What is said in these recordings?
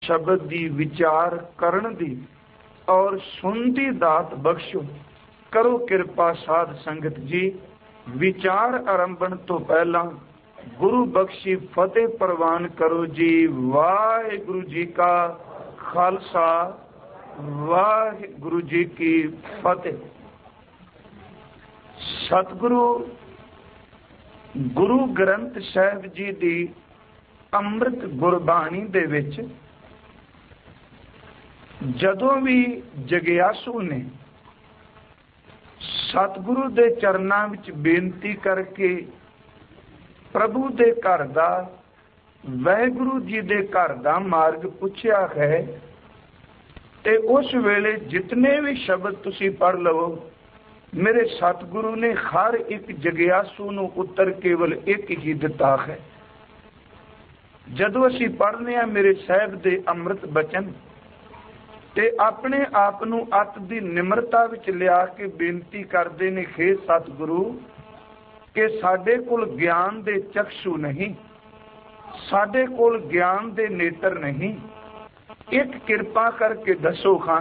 शब्द दी विचार करन दी और सुनती दात बख्शो। करो किरपा साध संगत जी, विचार आरंभण तो पहला गुरु बख्शी फतेह प्रवान करो जी। वाहिगुरु जी का खालसा, वाहिगुरु जी की फतेह। सतगुरु गुरु ग्रंथ साहिब जी दी अमृत गुरबाणी दे विच जदों भी जगियासू ने सतगुरु दे चरनां विच बेनती करके प्रभु दे घर दा, वाहिगुरु जी दे घर दा मार्ग पुछया है, ते उस वेले जितने भी शब्द तुसी पढ़ लवो, मेरे सतगुरु ने हर एक जगियासू नूं उत्तर केवल एक ही दिता है। जदों असीं पढ़ने आ मेरे साहिब दे अमृत बचन ते अपने आप नूं अत दी निमरता विच लिया के बेनती करदे ने, हे सतगुरु कि साडे कोल ज्ञान दे चक्षु नहीं, साडे कोल ज्ञान दे नेत्र नहीं, एक किरपा करके दसो खां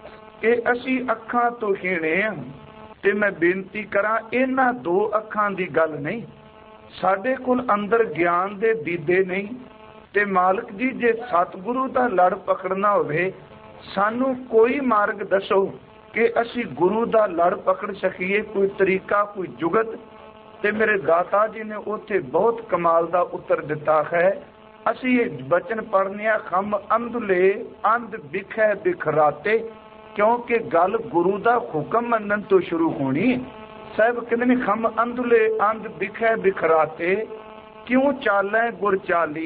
कि असीं अखां तो हीणे आ। ते मैं बेनती करां, इन्हां दो अखां दी गल नहीं, साडे कोल अंदर ज्ञान दे दीदे नहीं। ते मालक जी जे सतगुरु दा लड़ पकड़ना होवे, सानू कोई मार्ग दसो कि असी गुरु दा लड़ पकड़ सकीए, कोई तरीका, कोई जुगत। ते मेरे दाता जी ने उत्थे बहुत कमाल दा उत्तर दिता है। असी ये बचन पढ़ने खम अंधले अंध बिखै बिखराते, क्योंकि गल गुरु दा हुक्म मनन तो शुरू होनी। साहब कहते ने खम अंधले अंध बिखै बिखराते, क्यों चालै गुर चाली,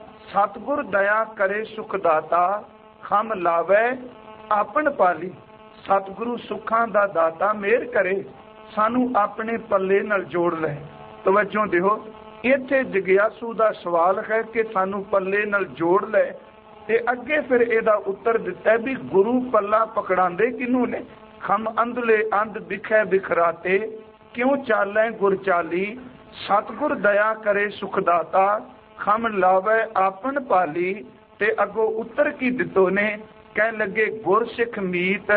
सतगुर दया करे सुखदाता, खम लावे आपन पाली। सतगुरु सुखां दा दाता मेहर करे, सानू अपने पल्ले नाल जोड़ ले। तवज्जो दिओ, इत्थे जगियासू दा सवाल है कि सानू पल्ले नाल जोड़ ले, ते अगे फिर एदा उत्तर दिता है भी गुरु पल्ला पकड़ांदे किनू ने। खम अंधले अंध बिखै बिखराते, क्यों चालै गुर चाली, सतगुर दया करे सुखदाता, खम लावे आपन पाली। ते अगो उत्तर की दितो ने, कह लगे गुर सिख मीत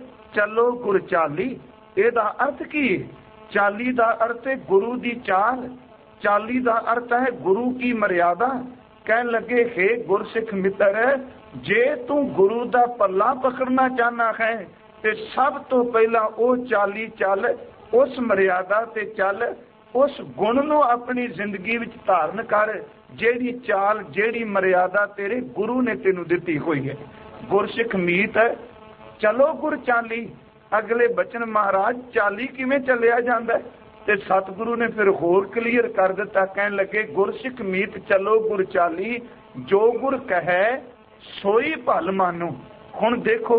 चलो गुर चाली। एदा अर्थ की? चाली दा अर्थ है गुरु दी चाल, चाली दा अर्थ है गुरु की मर्यादा। कह लगे हे गुरसिख मित्र, जे तू गुरु दा पल्ला पकड़ना चाहना है ते सब तो पहला ओ चाली चल, उस मर्यादा ते चल, उस गुण नूं अपनी जिंदगी विच धारण कर, जेड़ी चाल जेड़ी मर्यादा तेरे गुरु ने तेनू दिती हुई है। गुरसिख मीत चलो गुर चाली। अगले बचन महाराज चाली किवें चलिया जांदा है? ते सतगुरु ने फिर होर क्लीयर कर दिता, कहन लगे गुरसिख मीत चलो गुर चाली, जो गुर कहे सोई भल मानो। हुण देखो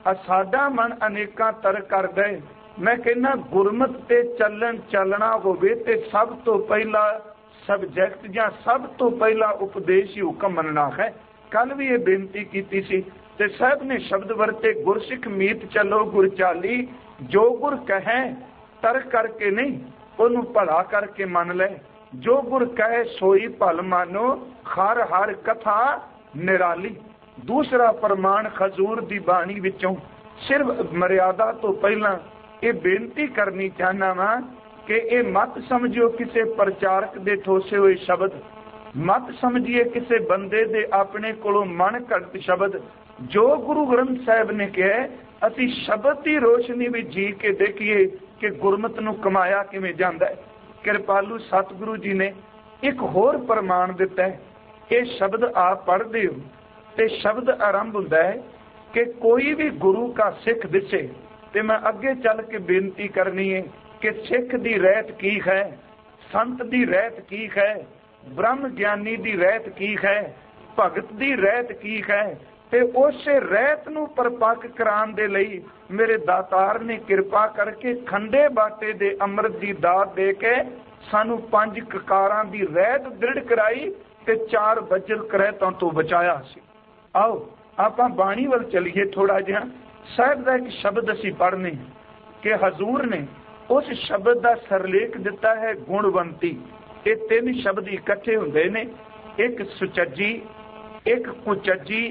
साडा मन अनेकां तर करदा है। मैं कहना गुरमत ते चलन चलना होवे ते सब तो पहला सबजैक्ट जां सब तो पहला उपदेश ही हुक्म मनना है। कल भी ये बेनती की सी ते साहब ने शब्द वरते गुरसिख मीत चलो गुर चाली, जो गुर कहे तर करके नहीं, ओनू भला करके मन ले। जो गुर कहे सोई भल मानो, हर हर कथा निराली। दूसरा प्रमाण खजूर दी बाणी विचों सिर्फ मर्यादा तो पहला ये बेनती करनी चाहना वा कि ये मत समझियो किसी प्रचारक दे ठोसे हुए शब्द, मत समझिए किसी बंदे दे अपने कोलों मन घड़त शब्द। जो गुरु ग्रंथ साहिब ने कहा, असी शब्द की रोशनी भी जी के देखिए कि गुरमत नूं कमाया किवें जांदा है। कृपालु सतगुरु जी ने एक होर प्रमाण दिता है। ये शब्द आप पढ़ते हो ते शब्द आरंभ होंदा है कि कोई भी गुरु का सिख दिसे, ते मैं अगे चल के बेनती करनी है कि सिख दी रहत की है, संत दी रहत की है, ब्रह्म ज्ञानी दी रहत की है, भगत दी रहत की है। ते उस रहत नूं परपक कराने दे लई मेरे दातार ने किरपा करके खंडे बाटे दे अमृत दी दात दे के सानू 5 ककारां दी रहत दृढ़ कराई ते 4 वज्र करहतां तो बचाया सी। आओ आपां बाणी वल चलीए थोड़ा जिहा। साहिब दा एक शब्द असीं पढ़ने कि हजूर ने उस शब्द का सरलेख दिता है गुणवंती। ये 3 शब्द इकट्ठे हुंदे ने, एक सुचज्जी, एक कुचज्जी,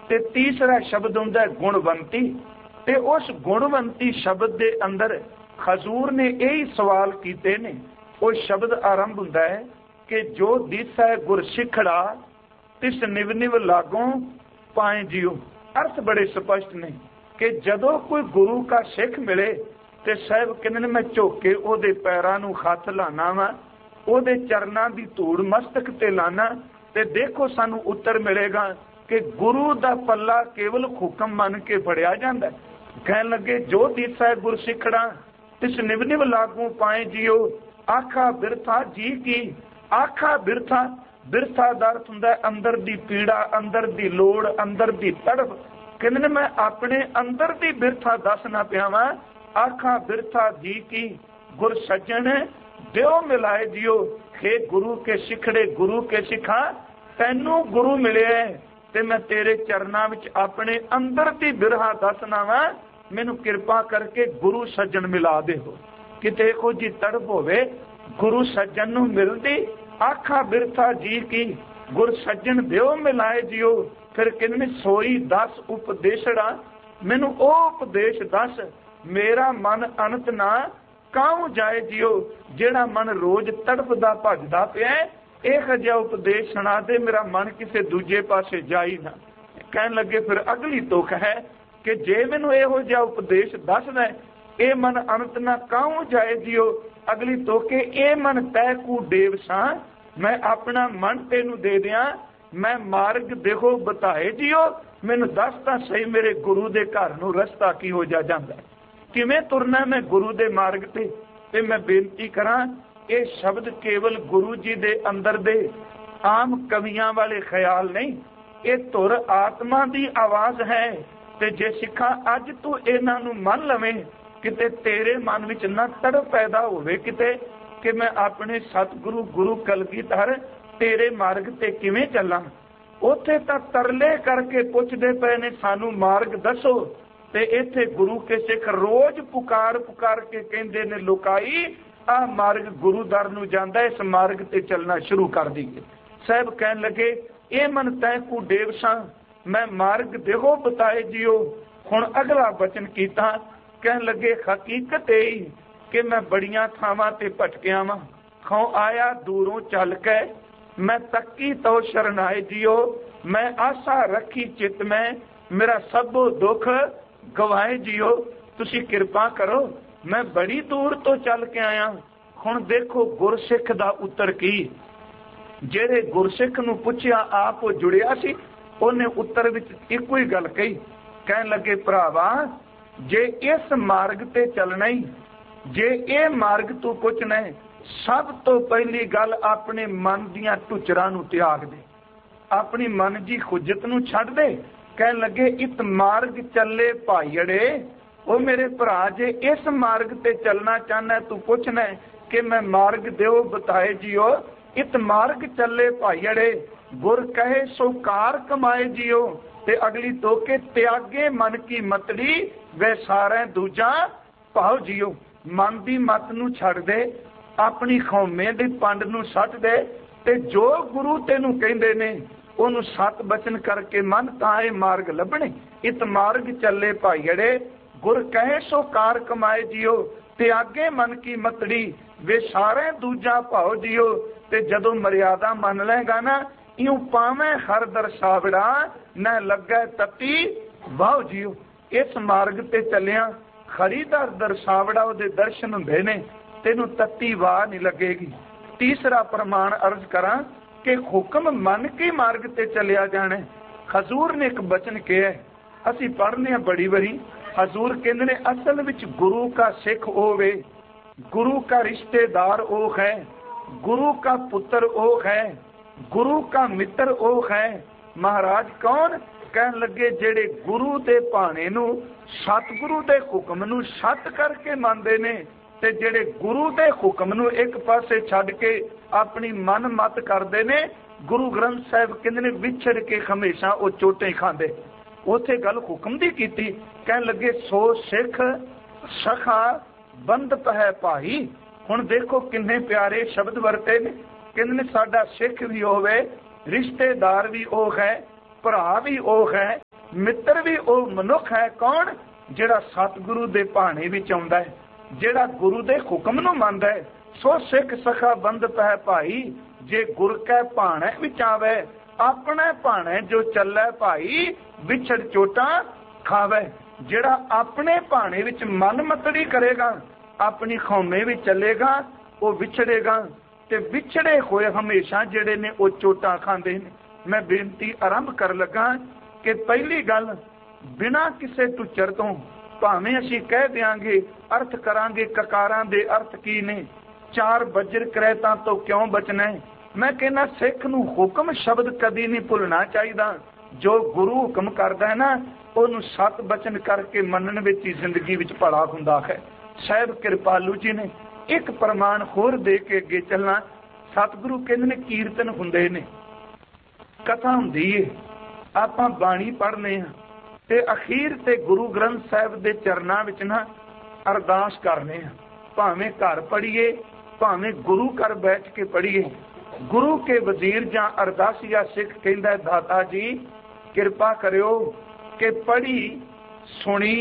ਤੇ ਤੀਸਰਾ ਸ਼ਬਦ ਹੁੰਦਾ ਗੁਣਵੰਤੀ। ਤੇ ਉਸ ਗੁਣਵੰਤੀ ਸ਼ਬਦ ਦੇ ਅੰਦਰ ਹਜ਼ੂਰ ਨੇ ਇਹੀ ਸਵਾਲ ਕੀਤੇ ਨੇ। ਉਹ ਸ਼ਬਦ ਆਰੰਭ ਹੁੰਦਾ ਹੈ ਕਿ ਜੋ ਦਿਸੈ ਗੁਰ ਸਿੱਖੜਾ ਤਿਸ ਨਿਵ ਨਿਵ ਲਾਗੋਂ ਪਾਏ ਜਿਉ। ਅਰਥ ਬੜੇ ਸਪਸ਼ਟ ਨੇ ਕਿ ਜਦੋਂ ਕੋਈ ਗੁਰੂ ਕਾ ਸਿੱਖ ਮਿਲੇ ਤੇ ਸਾਹਿਬ ਕਹਿੰਦੇ ਨੇ ਮੈਂ ਝੁਕ ਕੇ ਉਹਦੇ ਪੈਰਾਂ ਨੂੰ ਹੱਥ ਲਾਣਾ ਵਾ, ਉਹਦੇ ਚਰਨਾਂ ਦੀ ਧੂੜ ਮਸਤਕ ਤੇ ਲਾਣਾ, ਤੇ ਦੇਖੋ ਸਾਨੂੰ ਉੱਤਰ ਮਿਲੇਗਾ ਕਿ ਗੁਰੂ ਦਾ ਪੱਲਾ ਕੇਵਲ ਹੁਕਮ ਮੰਨ ਕੇ ਫੜਿਆ ਜਾਂਦਾ। ਕਹਿਣ ਲੱਗੇ ਜੋ ਦਿਸੈ ਗੁਰ ਸਿੱਖੜਾ ਤਿਸ ਨਿਵ ਨਿਵ ਲਾਗੋਂ ਪਾਏ ਜਿਉ। ਆਖਾ ਬਿਰਥਾ ਜੀ ਕੀ। ਆਖਾ ਬਿਰਥਾ, ਬਿਰਥਾ ਦਾ ਅਰਥ ਹੁੰਦਾ ਅੰਦਰ ਦੀ ਪੀੜਾ, ਅੰਦਰ ਦੀ ਲੋੜ, ਅੰਦਰ ਦੀ ਤੜਫ। ਕਹਿੰਦੇ ਨੇ ਮੈਂ ਆਪਣੇ ਅੰਦਰ ਦੀ ਬਿਰਥਾ ਦੱਸਣਾ ਪਿਆ ਵਾਂ। ਆਖਾ ਬਿਰਥਾ ਜੀ ਕੀ ਗੁਰ ਸੱਜਣ ਦਿਓ ਮਿਲਾਏ ਜਿਉ। हे ਗੁਰੂ ਕੇ ਸਿੱਖੜੇ, ਗੁਰੂ ਕੇ ਸਿੱਖਾ, ਤੈਨੂੰ ਗੁਰੂ ਮਿਲਿਆ ਤੇ ਮੈਂ ਤੇਰੇ ਚਰਨਾਂ ਵਿੱਚ ਆਪਣੇ ਅੰਦਰ ਦੀ ਬਿਰਹਾ ਦੱਸਣਾ ਵਾ। ਮੈਨੂੰ ਕਿਰਪਾ ਕਰਕੇ ਗੁਰੂ ਸੱਜਣ ਮਿਲਾ ਦੇਵੋ। ਕਿਤੇ ਇਹੋ ਜੀ ਤੜਪ ਹੋਵੇ ਗੁਰੂ ਸੱਜਣ ਨੂੰ ਮਿਲਦੀ। ਆਖਾ ਬਿਰਥਾ ਜੀ ਕੀ ਗੁਰ ਸੱਜਣ ਦਿਓ ਮਿਲਾਏ ਜਿਉ। ਫਿਰ ਕਹਿੰਦੇ ਨੇ ਸੋਈ ਦਸ ਉਪਦੇਸ਼ੜਾ, ਮੈਨੂੰ ਉਹ ਉਪਦੇਸ਼ ਦੱਸ ਮੇਰਾ ਮਨ ਅਨੰਤ ਨਾ ਕਾਹੂ ਜਾਏ ਜਿਉ। ਜਿਹੜਾ ਮਨ ਰੋਜ਼ ਤੜਪਦਾ ਭੱਜਦਾ ਪਿਆ, ਇਹ ਜਿਹਾ ਉਪਦੇਸ਼ ਸੁਣਾ ਦੇ ਮੇਰਾ ਮਨ ਕਿਸੇ ਦੂਜੇ ਪਾਸੇ ਜਾਈ ਨਾ। ਕਹਿਣ ਲੱਗੇ ਫਿਰ ਅਗਲੀ ਤੁਕ ਹੈ ਕਿ ਜੇ ਮੈਨੂੰ ਇਹੋ ਜਿਹਾ ਉਪਦੇਸ਼ ਦੱਸਦਾ ਇਹ ਮਨ ਅਨੰਤ ਨਾ ਕਾਹੂ ਜਾਏ ਜਿਉ। ਅਗਲੀ ਤੁਕ ਇਹ ਮਨ ਤੈ ਕੂ ਦੇਵ ਸਾਂ, ਮੈਂ ਆਪਣਾ ਮਨ ਤੈਨੂੰ ਦੇ ਦਿਆਂ। ਮੈਂ ਮਾਰਗ ਦੇਖੋ ਬਤਾਏ ਜਿਉ। ਮੈਨੂੰ ਦੱਸ ਤਾਂ ਸਹੀ ਮੇਰੇ ਗੁਰੂ ਦੇ ਘਰ ਨੂੰ ਰਸਤਾ ਕਿਹੋ ਜਿਹਾ ਜਾਂਦਾ, ਕਿਵੇਂ ਤੁਰਨਾ ਮੈਂ ਗੁਰੂ ਦੇ ਮਾਰਗ ਤੇ ਮੈਂ ਬੇਨਤੀ ਕਰਾਂ ਇਹ ਸ਼ਬਦ ਕੇਵਲ ਗੁਰੂ ਜੀ ਦੇ ਅੰਦਰ ਦੇ ਆਮ ਕਵੀਆਂ ਵਾਲੇ ਖਿਆਲ ਨਹੀਂ, ਇਹ ਧੁਰ ਆਤਮਾ ਦੀ ਆਵਾਜ਼ ਹੈ। ਤੇ ਜੇ ਸਿੱਖਾਂ ਅੱਜ ਤੂੰ ਇਹਨਾਂ ਨੂੰ ਮੰਨ ਲਵੇਂ, ਕਿਤੇ ਤੇਰੇ ਮਨ ਵਿੱਚ ਨਾ ਤੜਪ ਪੈਦਾ ਹੋਵੇ ਕਿਤੇ ਕਿ ਮੈਂ ਆਪਣੇ ਸਤਿਗੁਰੂ ਗੁਰੂ ਕਲਗੀਧਰ ਤੇਰੇ ਮਾਰਗ ਤੇ ਕਿਵੇਂ ਚੱਲਾਂ। ਉੱਥੇ ਤਾਂ ਤਰਲੇ ਕਰਕੇ ਪੁੱਛਦੇ ਪਏ ਨੇ ਸਾਨੂੰ ਮਾਰਗ ਦੱਸੋ, ਤੇ ਇੱਥੇ ਗੁਰੂ ਕੇ ਸਿੱਖ ਰੋਜ਼ ਪੁਕਾਰ ਪੁਕਾਰ ਕੇ ਕਹਿੰਦੇ ਨੇ ਲੁਕਾਈ ਆਹ ਮਾਰਗ ਗੁਰੂ ਦਰ ਨੂੰ ਜਾਂਦਾ, ਇਸ ਮਾਰਗ ਤੇ ਚੱਲਣਾ ਸ਼ੁਰੂ ਕਰ ਦਈਏ। ਸਾਹਿਬ ਕਹਿਣ ਲੱਗੇ ਇਹ ਮਨ ਤੈ ਕੂ ਦੇਵ ਸਾਂ, ਮੈਂ ਮਾਰਗ ਦੇਹੋ ਬਤਾਏ ਜਿਉ। ਹੁਣ ਅਗਲਾ ਬਚਨ ਕੀਤਾ। ਕਹਿਣ ਲੱਗੇ ਹਕੀਕਤ ਇਹ ਕਿ ਮੈਂ ਬੜੀਆਂ ਥਾਵਾਂ ਤੇ ਭਟਕਿਆ ਵਾਂ, ਖੌ ਆਇਆ ਦੂਰੋਂ ਚੱਲ ਕੇ ਮੈਂ ਤੱਕੀ ਤੋ ਸ਼ਰਨਾਏ ਜਿਉ। ਮੈਂ ਆਸਾ ਰੱਖੀ ਚਿੱਤ ਮੈਂ ਮੇਰਾ ਸਭੋ ਦੁੱਖ ਗਵਾਏ ਜਿਉ। ਤੁਸੀਂ ਕਿਰਪਾ ਕਰੋ ਮੈਂ ਬੜੀ ਦੂਰ ਤੋਂ ਚੱਲ ਕੇ ਆਇਆ। ਹੁਣ ਦੇਖੋ ਗੁਰਸਿੱਖ ਦਾ ਉੱਤਰ ਕੀ। ਜਿਹੜੇ ਗੁਰਸਿੱਖ ਨੂੰ ਪੁੱਛਿਆ ਆਪ ਉਹ ਜੁੜਿਆ ਸੀ, ਉਹਨੇ ਉੱਤਰ ਵਿੱਚ ਇੱਕੋ ਹੀ ਗੱਲ ਕਹੀ। ਕਹਿਣ ਲੱਗੇ ਭਰਾਵਾ ਜੇ ਇਸ ਮਾਰਗ ਤੇ ਚੱਲਣਾ ਹੀ, ਜੇ ਇਹ ਮਾਰਗ ਤੂੰ ਪੁੱਛਣਾ, ਸਭ ਤੋਂ ਪਹਿਲੀ ਗੱਲ ਆਪਣੇ ਮਨ ਦੀਆਂ ਟੁਚਰਾਂ ਨੂੰ ਤਿਆਗ ਦੇ, ਆਪਣੀ ਮਨ ਦੀ ਖੁਜਤ ਨੂੰ ਛੱਡ ਦੇ। ਕਹਿਣ ਲੱਗੇ ਇਤ ਮਾਰਗ ਚੱਲੇ ਭਾਈੜੇ। ਉਹ ਮੇਰੇ ਭਰਾ ਜੇ ਇਸ ਮਾਰਗ ਤੇ ਚੱਲਣਾ ਚਾਹਨਾ ਤੂੰ ਪੁੱਛਣਾ ਕਿ ਮੈਂ ਮਾਰਗ ਦਿਓ ਬਤਾਏ ਜਿਉ। ਇਤ ਮਾਰਗ ਚੱਲੇ ਭਾਈੜੇ ਗੁਰ ਕਹੇ ਸੋ ਕਾਰ ਕਮਾਏ ਜਿਉ। ਤੇ ਅਗਲੀ ਤੋਕੇ ਤਿਆਗੇ ਮਨ ਕੀ ਮਤੜੀ ਵੇ ਸਾਰਾ ਦੂਜਾ ਭਾਉ ਜਿਉ। ਮਨ ਦੀ ਮਤ ਨੂੰ ਛੱਡ ਦੇ, ਆਪਣੀ ਖੌਮੇ ਦੇ ਪੰਡ ਨੂੰ ਸੱਟ ਦੇ, ਤੇ ਜੋ ਗੁਰੂ ਤੈਨੂੰ ਕਹਿੰਦੇ ਨੇ ਉਹਨੂੰ ਸਤ ਬਚਨ ਕਰਕੇ ਮਨ ਤਾਂ ਇਹ ਮਾਰਗ ਲੱਭਣੇ। ਇਤ ਮਾਰਗ ਚੱਲੇ ਭਾਈੜੇ ਗੁਰ ਕਹੇ ਸੋ ਕਾਰ ਕਮਾਏ ਜਿਉ। ਤਿਆਗੇ ਮਨ ਕੀ ਮਤੜੀ ਵੇ ਸਾਰੇ ਦੂਜਾ ਭਾਉ ਜਿਉ। ਤੇ ਜਦੋਂ ਮਰਿਆਦਾ ਮੰਨ ਲਏਗਾ ਨਾ, ਇਉਂ ਪਾਵੇਂ ਹਰ ਦਰਸਾਵੜਾ ਨਾ ਲੱਗੇ ਤਤੀ ਵਾਹ ਜਿਉ। ਇਸ ਮਾਰਗ ਤੇ ਚੱਲਿਆ ਖਰੀ ਦਾ ਦਰਸਾਵੜਾ ਉਹਦੇ ਦਰਸ਼ਨ ਹੁੰਦੇ ਨੇ, ਤੈਨੂੰ ਤਤੀ ਵਾਹ ਨਹੀਂ ਲੱਗੇਗੀ। ਤੀਸਰਾ ਪ੍ਰਮਾਣ ਅਰਜ਼ ਕਰਾਂ ਕਿ ਹੁਕਮ ਮੰਨ ਕੇ ਮਾਰਗ ਤੇ ਚੱਲਿਆ ਜਾਣਾ। ਹਜ਼ੂਰ ਨੇ ਇੱਕ ਬਚਨ ਕਿਹਾ, ਅਸੀਂ ਪੜ੍ਹਨੇ ਆ ਬੜੀ ਵਾਰੀ। ਹਜ਼ੂਰ ਕਹਿੰਦੇ ਨੇ ਅਸਲ ਵਿੱਚ ਗੁਰੂ ਕਾ ਸਿੱਖ ਹੋਵੇ, ਗੁਰੂ ਕਾ ਰਿਸ਼ਤੇਦਾਰ ਉਹ ਹੈ, ਗੁਰੂ ਕਾ ਪੁੱਤਰ ਉਹ ਹੈ, ਗੁਰੂ ਕਾ ਮਿੱਤਰ ਉਹ ਹੈ। ਮਹਾਰਾਜ ਕੌਣ? ਕਹਿਣ ਲੱਗੇ ਜਿਹੜੇ ਗੁਰੂ ਦੇ ਭਾਣੇ ਨੂੰ, ਸਤਿਗੁਰੂ ਦੇ ਹੁਕਮ ਨੂੰ ਸੱਤ ਕਰਕੇ ਮੰਨਦੇ ਨੇ, ਤੇ ਜਿਹੜੇ ਗੁਰੂ ਦੇ ਹੁਕਮ ਨੂੰ ਇੱਕ ਪਾਸੇ ਛੱਡ ਕੇ ਆਪਣੀ ਮਨ ਮਤ ਕਰਦੇ ਨੇ। ਗੁਰੂ ਗ੍ਰੰਥ ਸਾਹਿਬ ਕਹਿੰਦੇ ਨੇ ਵਿਛੜ ਕੇ ਹਮੇਸ਼ਾ ਉਹ ਚੋਟੇ ਖਾਂਦੇ। ਉੱਥੇ ਗੱਲ ਹੁਕਮ ਦੀ ਕੀਤੀ। ਕਹਿਣ ਲੱਗੇ ਸੋ ਸਿੱਖ ਸਖਾ ਬੰਧਪ ਹੈ ਭਾਈ। ਹੁਣ ਦੇਖੋ ਕਿੰਨੇ ਪਿਆਰੇ ਸ਼ਬਦ ਵਰਤੇ ਨੇ। ਕਹਿੰਦੇ ਨੇ ਸਾਡਾ ਸਿੱਖ ਵੀ ਹੋਵੇ, ਰਿਸ਼ਤੇਦਾਰ ਵੀ ਉਹ ਹੈ, ਭਰਾ ਵੀ ਉਹ ਹੈ, मित्र भी वो मनुख है कौन जिहड़ा सतगुरु दे भाणे विच आउंदा है, जिहड़ा गुरु दे हुक्म नूं मनदा है। सो सिख सखा बंद पै भाई, जे गुर कै भाणे विच आवे, अपने भाणे जो चलै भाई, विछड़ चोटा खावे। जिहड़ा अपने भाणे विच मन मतड़ी करेगा, अपनी खौमे विच चलेगा, वो विछड़ेगा, ते विछड़े होए हमेशा जिहड़े ने वो चोटा खांदे ने। मैं बेनती आरंभ कर लगा कि पहली गल बिना किसी टुचर तो भावें असीं कह देंगे अर्थ करांगे ककारां दे अर्थ की ने, चार बजर करैतां तो क्यों बचना है। मैं कहना सिख नूं हुक्म शब्द कदी नहीं भुलना चाहिए। जो गुरु हुक्म करदा है ना, उहनूं सत बचन करके मनन विच ही जिंदगी विच भला हुंदा है। साहिब कृपालू जी ने एक प्रमाण होर दे के अगे चलना। सतगुरु कहंदे ने कीर्तन हुंदे ने, कथा हुंदी है, आपां बाणी पढ़ने हां ते अखीर ते गुरु ग्रंथ साहिब दे चरनां विच ना अरदास करने हां। भावें घर पढ़ीए, भावें गुरु घर बैठ के पढ़ीए। गुरु के वजीर जां अरदासिया सिख कहंदा दाता जी किरपा करियो कि पढ़ी सुनी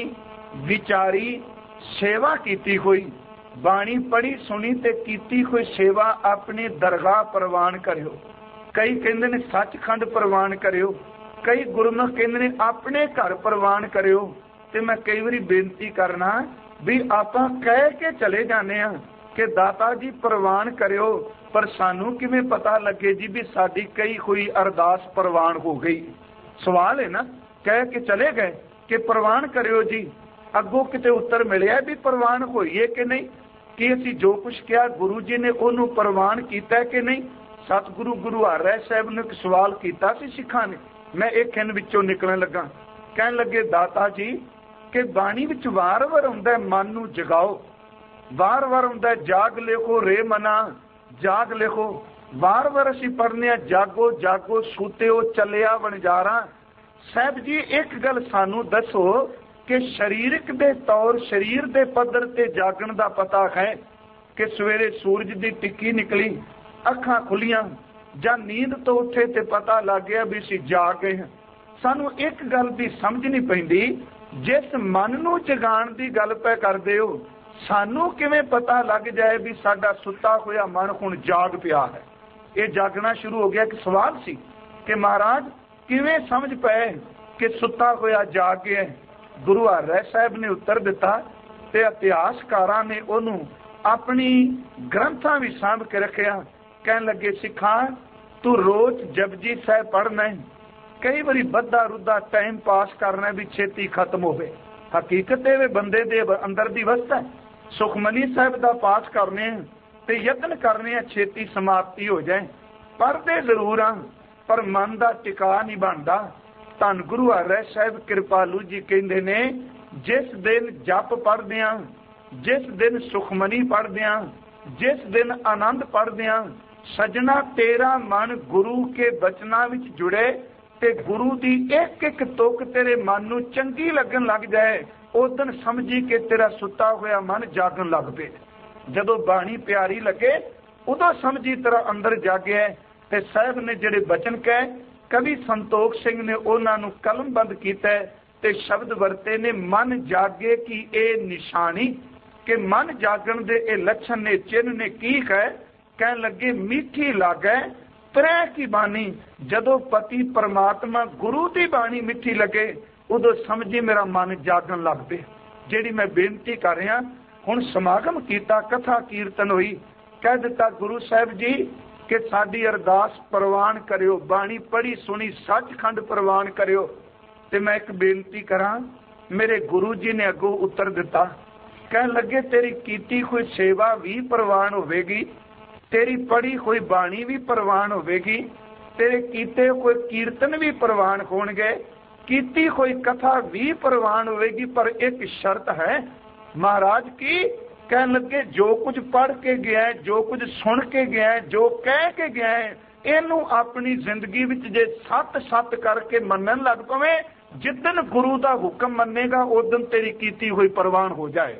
विचारी सेवा कीती हुई बाणी पढ़ी सुनी ते कीती हुई सेवा अपनी दरगाह प्रवान करियो। कई कहंदे ने सचखंड प्रवान करियो, कई गुरमुख कहंदे ने अपने घर प्रवान करियो। ते मैं कई बारी बेनती करना भी आपां कह के चले जाने आ कि दाता जी प्रवान करियो, पर सानू किवें पता लगे जी भी साडी कई हुई अरदास प्रवान हो गई। सवाल है ना, कह के चले गए कि प्रवान करियो जी, अगों किते उत्तर मिलिया भी प्रवान होई है कि नहीं, कि असीं जो कुछ किया गुरु जी ने उहनूं प्रवान कीता कि नहीं। सतगुरु गुरु हर राय साहब ने एक सवाल कीता सी सिखां ने, मैं एक खिन विचों निकलण लगा। कहण लगे दाता जी कि बाणी विच वार-वार आउंदा मन नूं जगाओ, वार-वार आउंदा जाग लिखो रे मना जाग लिखो, वार-वार असीं पढ़ने आ जागो जागो सूतेओ चलिया वणजारा। साहब जी एक गल सानू दसो कि शरीरक दे तौर शरीर दे पद्धर ते जागण दा पता है कि सवेरे सूरज दी टिक्की निकली, अखां खुलियां जां नींद तो उठे ते पता लग गया भी असीं जाग गए हां। सानू एक गल दी समझ नहीं पैंदी, जिस मन नूं जगाण दी गल पै करदे हो, सानू किवें पता लग जाए भी साडा सुत्ता होया मन हुण जाग पिया है। ये जागना शुरू हो गया। कि सवाल सी कि महाराज किवें समझ पाए कि सुत्ता होया जाग गया है। गुरु हर राय साहब ने उत्तर दिता ते इतिहासकारां ने उहनूं अपनी ग्रंथां भी सांभ के रखिया। कहण लगे सिखा तू रोज जपजी साहिब पढ़ना है, कई बारी बद्धा रुद्धा टाइम पास करना भी छेती खत्म होवे। हकीकत वे बंदे दे अंदर दी वस्त है। सुखमनी साहिब दा पाठ करने ते यत्न करने छेती समाप्ति हो जाए, पढ़ते जरूर हाँ पर मन दा टिका नहीं बनता। धन गुरु हर राय साहिब कृपालू जी कहंदे ने जिस दिन जप पढ़दे हां, जिस दिन सुखमनी पढ़दे हां, जिस दिन आनंद पढ़दे हां, सजना तेरा मन गुरु के बचना विच जुड़े ते गुरु दी एक एक तुक तेरे मन नूं चंगी लगन लग जाए, उस दिन समझी कि तेरा सुता होया मन जागन लग पे। जदों बाणी प्यारी लगे उदों समझी तेरा अंदर जागे। ते साहब ने जिहड़े बचन कहे कवि संतोख सिंह ने उन्हां नूं कलमबंद कीता ते शब्द वरते ने मन जागे की ए निशानी, कि मन जागण दे ए लक्षण ने चिन्ह ने की है। कहण लगे मीठी लागे प्रै की बानी, जदों पति परमात्मा गुरु की बाणी मिठी लगे उदों समझी मेरा मन जागन लग पे। जिहड़ी मैं बेनती कर रहा हुण समागम कीता, कथा कीर्तन हुई, कह दिता गुरु साहिब जी कि साडी अरदास प्रवान करियो, बाणी पढ़ी सुनी सचखंड प्रवान करियो। ते मैं एक बेनती करा, मेरे गुरु जी ने अगों उत्तर दिता, कहण लगे तेरी कीती हुई सेवा भी प्रवान होवेगी, तेरी पढ़ी हुई बाणी भी प्रवान होवेगी, तेरे कीते हुए कीर्तन भी प्रवान होणगे, कीती हुई कथा भी प्रवान होवेगी, पर एक शर्त है महाराज की। कहने लगे जो कुछ पढ़ के गया है, जो कुछ सुन के गया है, जो कह के गया है, इनू अपनी जिंदगी विच जे सत सत करके मनन लग पवे, जिदन गुरु का हुक्म मनेगा उस दिन तेरी कीती हुई प्रवान हो जाए।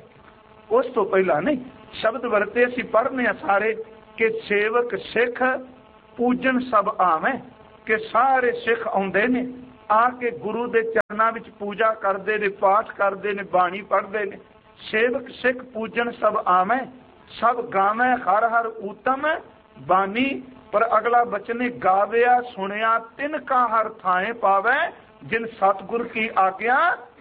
उस तो पहला नहीं। शब्द वरते असीं पढ़ने सारे कि सेवक सिख पूजन सब आवे, कि सारे सिख आउंदे ने आके गुरु के चरणों में पूजा करते ने, पाठ करते ने, बाणी पढ़ते ने। सेवक सिख पूजन सब आवे, सब गावे हर हर उत्तम बानी। पर अगला बचन गाविया सुनिया तिन का हर थाए पावे, जिन सतगुर की आज्ञा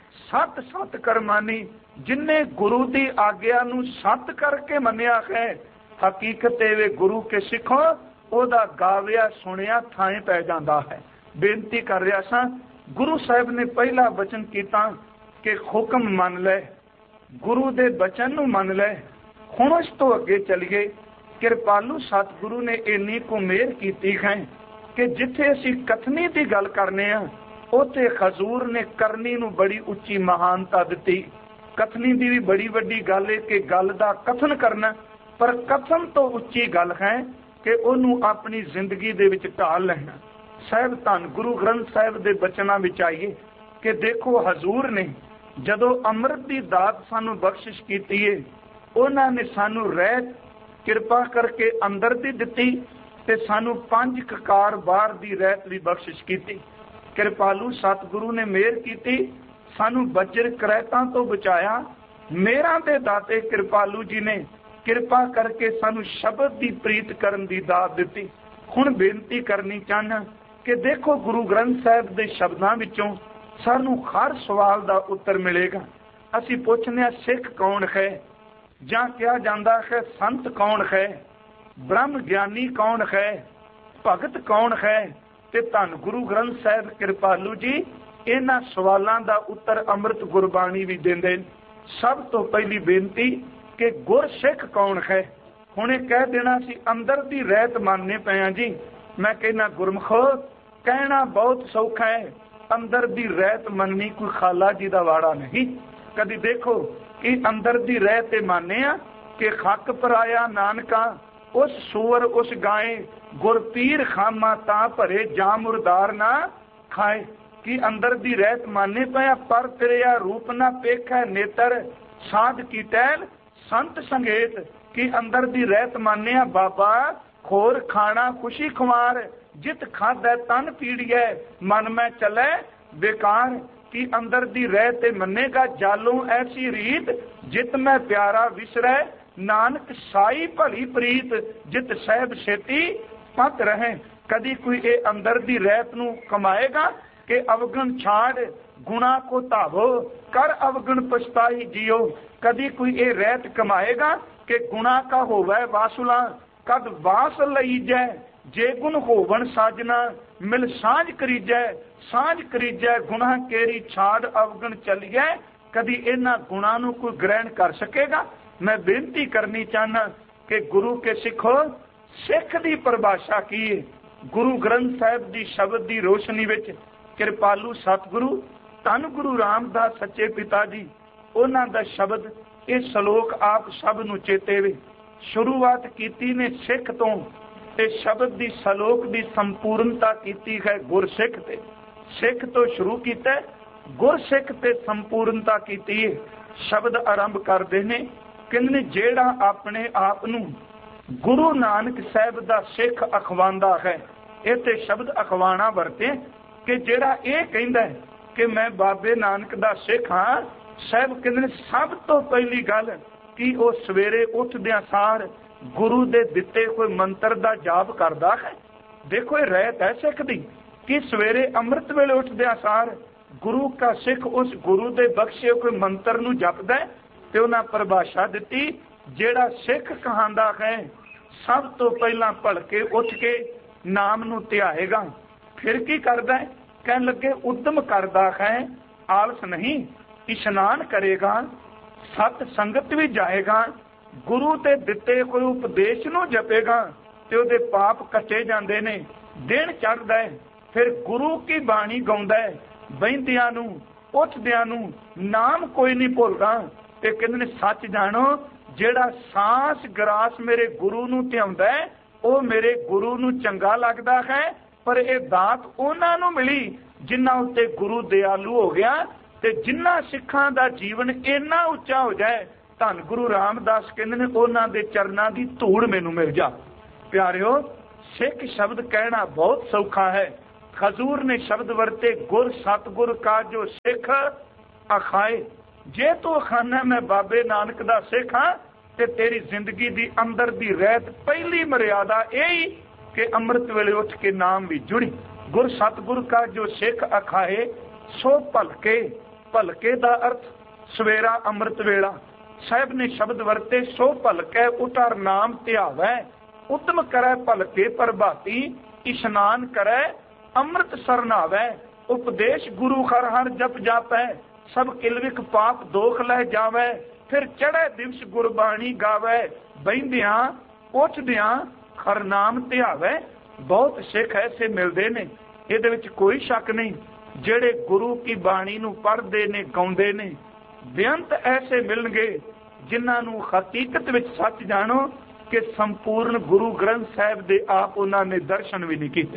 सत सत करमानी। जिन्ने गुरु की आज्ञा नू सत करके मनिया है, हकीकत वे गुरु के सिखो ओदा गाविया सुनिया थाए पै जाता है। बेनती कर रहा सा, गुरु साहब ने पहला वचन किया कि हुक्म मन ले, गुरु दे वचन नू मन ले। हुण इस तो अगे चलिए। कृपालू सतगुरु ने इन्नी को मेहर की है कि जिथे असी कथनी की गल करने उथे हजूर ने करनी नू बड़ी उच्ची महानता दी। कथनी की भी बड़ी वड्डी गल है कि गल का कथन करना, पर कथन तो उच्ची गल है कि उन्होंने अपनी जिंदगी दे विच ढाल लेना। साहब धन गुरु ग्रंथ साहब के बचनों में आइए कि देखो हजूर ने जदों अमृत की दात सानू बख्शिश की है, उन्होंने सानू रहत किरपा करके अंदर दी दिती ते सानू 5 ककार बाहर दी रहत भी बख्शिश की। कृपालू सतगुरु ने मेहर की, सानू बजर करैतां तो बचाया। मेहरां दे दाते कृपालू जी ने किरपा करके सानू शब्द की प्रीत करन दी दात दी। हुण बेनती करनी चाहना कि देखो गुरु ग्रंथ साहब के शब्दों विचों सानू हर सवाल का उत्तर मिलेगा। असी पूछने सिख कौन है, जां क्या जाता है संत कौन है, ब्रह्म ज्ञानी कौन है, भगत कौन है। ते धन गुरु ग्रंथ साहब कृपालू जी इन्हां सवालों का उत्तर अमृत गुरबाणी भी देंदे। सब तो पहली बेनती कि गुरसिख कौन है। हुणे कह देना सी अंदर दी रहत मानने पे जी। मैं कहना गुरमुखो कहना बहुत सौखा है, अंदर दी रहत मननी कोई खाला जी का वाड़ा नहीं। कभी देखो कि अंदर दी रहत माने कि खक पराया नानका उस सूअर उस गाय गुरपीर खामा ता भरे जा मुरदार ना खाए। कि अंदर दी रहत माने पाया पर फिरिया रूप ना पेखै नेतर साध की टैल संत संगेत। कि अंदर दी रहत माने बाबा खोर खाना खुशी खुमार, जित खादा तन पीड़िए मन में चले बेकार। कि अंदर दी रहते मनेगा जालों ऐसी रीत, जित में प्यारा विसरै नानक साई भली प्रीत, जित सहब सेती पत रहे। कदी कोई ए अंदर दी रहत नू कमाएगा कि अवगुण छाड़ गुणा को धावो, कर अवगुण पछताई जियो। कदी कोई ए रहत कमाएगा कि गुणा का होवै वासुला, कद वास लई जै जे गुण होवन साजना, मिल सांझ करीजै सांझ करीजै गुनाह केरी छाड़ अवगुण चलिए। कदी इन्हां गुणां नू कोई ग्रहण कर सकेगा। मैं बेनती करनी चाहना कि गुरु के सिखो सिख दी परिभाषा की है। गुरु ग्रंथ साहब दी शब्द दी रोशनी विच कृपालू सतगुरु धन गुरु रामदास सच्चे पिता जी उन्हां दा शब्द ये सलोक आप सब नू चेते वे। शुरुआत कीती ने सिख तो ते शब्द दी सलोक दी संपूर्णता कीती है गुरसिख ते। सिख तो शुरू किया, गुरसिख ते संपूर्णता कीती है। शब्द आरंभ करते ने किन्ने जेड़ा अपने आप नू गुरु नानक साहब दा सिख अखवांदा है। ये ते शब्द अखवाना वरते कि जेड़ा ये कहंदा है कि मैं बाबे नानक दा सिख हाँ। साहब कहंदे सब तो पहली गल कि वो सवेरे उठदियां सार गुरु दे दिते कोई मंत्र दा जाप करदा है। देखो ये रहत है सिख दी कि सवेरे अमृत वेले उठदियां सार गुरु का सिख उस गुरु दे बख्शे कोई मंत्र नू जपदा है। ते उन्हां परिभाषा दिती जेड़ा सिख कहांदा है सब तो पहला भड़के उठ के नाम नू ध्याएगा। फिर की करदा है, कहन लगे उद्यम करदा है आलस नहीं, इशनान करेगा सत संगत भी जाएगा, गुरु ते दिते कोई उपदेश नू जपेगा ते ओदे पाप कटे जांदे ने, दिन चढ़दा है। फिर गुरु की बाणी गाउंदा है, बहिंदियां नू उठदियां नू नाम कोई नहीं भुलदा। ते कहंदे सच जानो जेड़ा सांस ग्रास मेरे गुरु नू ध्याउंदा है ओ मेरे गुरु नू चंगा लगदा है। पर ये दात उन्हां नू मिली जिन्हां उत्ते गुरु दयालु हो गया ते जिन्हां सिखां दा जीवन इन्ना उच्चा हो जाए। धन गुरु रामदास कहंदे ने उन्हां दे चरनां दी धूड़ मैनू मिल जा। प्यारिओ सिख शब्द कहना बहुत सौखा है, हजूर ने शब्द वरते गुर सतगुर का जो सिख अखाए। जे तू अखाना मैं बाबे नानक दा सिख हाँ ते तेरी जिंदगी दी अंदर दी रहत पहली मर्यादा यही कि अमृत वेले उठ के नाम भी जुड़ी। गुर सतगुर का जो सिख अखाए सो भलके। भलके दा अर्थ सवेरा अमृत वेला। साहब ने शब्द वरते सो भलके उठार नाम ध्यावै। उद्यम करे भलके प्रभाती इशनान करे अमृत सरनावै। उपदेश गुरु हर हर जप जापै सब किलविक पाप दोख लह जावै। फिर चढ़े दिवस गुरबाणी गावै बहिंदियां उठदियां हर नाम ध्यावै। बहुत सिख ऐसे मिलते ने ਇਹਦੇ ਵਿੱਚ कोई शक नहीं ਜਿਹੜੇ गुरु की बाणी ਨੂੰ पढ़ते ने गाउंदे ने। बेअंत ऐसे मिलणगे जिन्हां ਨੂੰ हकीकत ਵਿੱਚ सच जानो कि संपूर्ण गुरु ग्रंथ साहिब ਦੇ आप उन्होंने दर्शन भी नहीं किए,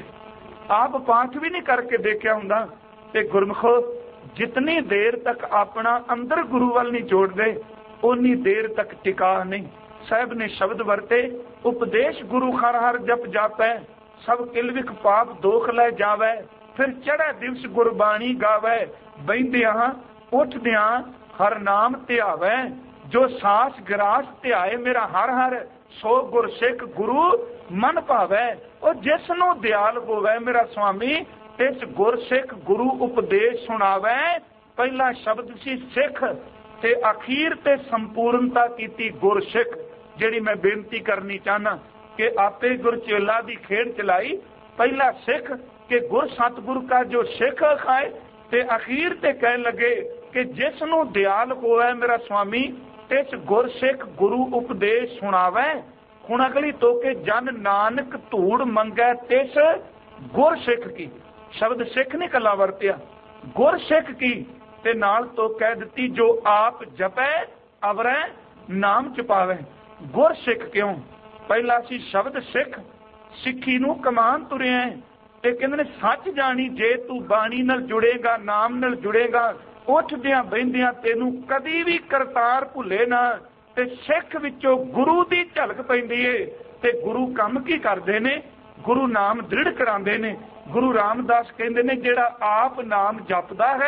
आप पाठ भी नहीं करके देखा हुंदा। ते गुरमुखो जितनी देर तक अपना अंदर गुरु वाल नहीं जोड़ते उन्नी देर तक टिका नहीं। साहब ने शब्द वरते उपदेश गुरु हर हर जप जापै सब किलविक पाप दोख लै जावै। फिर चढ़े दिवस गुरबाणी गावै बहिंदियां उठदियां हर नाम ध्यावै। जो सास गिरास ध्याए मेरा हर हर सो गुर सिख गुरु मन भावै। और जिसनों दयाल होवै मेरा स्वामी इस गुर सिख गुरु उपदेश सुनावै। पहला शब्द सी सिख ते अखीर ते संपूर्णता कीती गुर सिख। जिहड़ी मैं बेनती करनी चाहना कि आपे गुर चेला दी खेड चलाई। पहला सिख कि गुर सतगुर का जो सिख खाए ते अखीर ते कह लगे कि जिसनों दयाल होवै मेरा स्वामी इस गुर सिख गुरु उपदेश सुनावै। हुण अगली तो के जन नानक धूड़ मंगै तिस गुर सिख की। शब्द सिख ने कला वरतिया गुर सिख की ते नाल तो कह दिती जो आप जपै अवरै नाम जपावै। गुर सिख क्यों? पहला सी शब्द सिख सिੱਖੀ ਨੂੰ कमान तुरिया ते कहंदे ने सच जानी जे तू बाणी नाल जुड़ेगा नाम नाल जुड़ेगा उठदियां बहिंदियां तेनू कदी भी करतार भुले ना। ते सिख विचों गुरु दी झलक पैंदी है ते गुरु काम की करदे ने गुरु नाम दृढ़ करांदे ने। गुरु रामदास कहंदे ने जेड़ा आप नाम जपदा है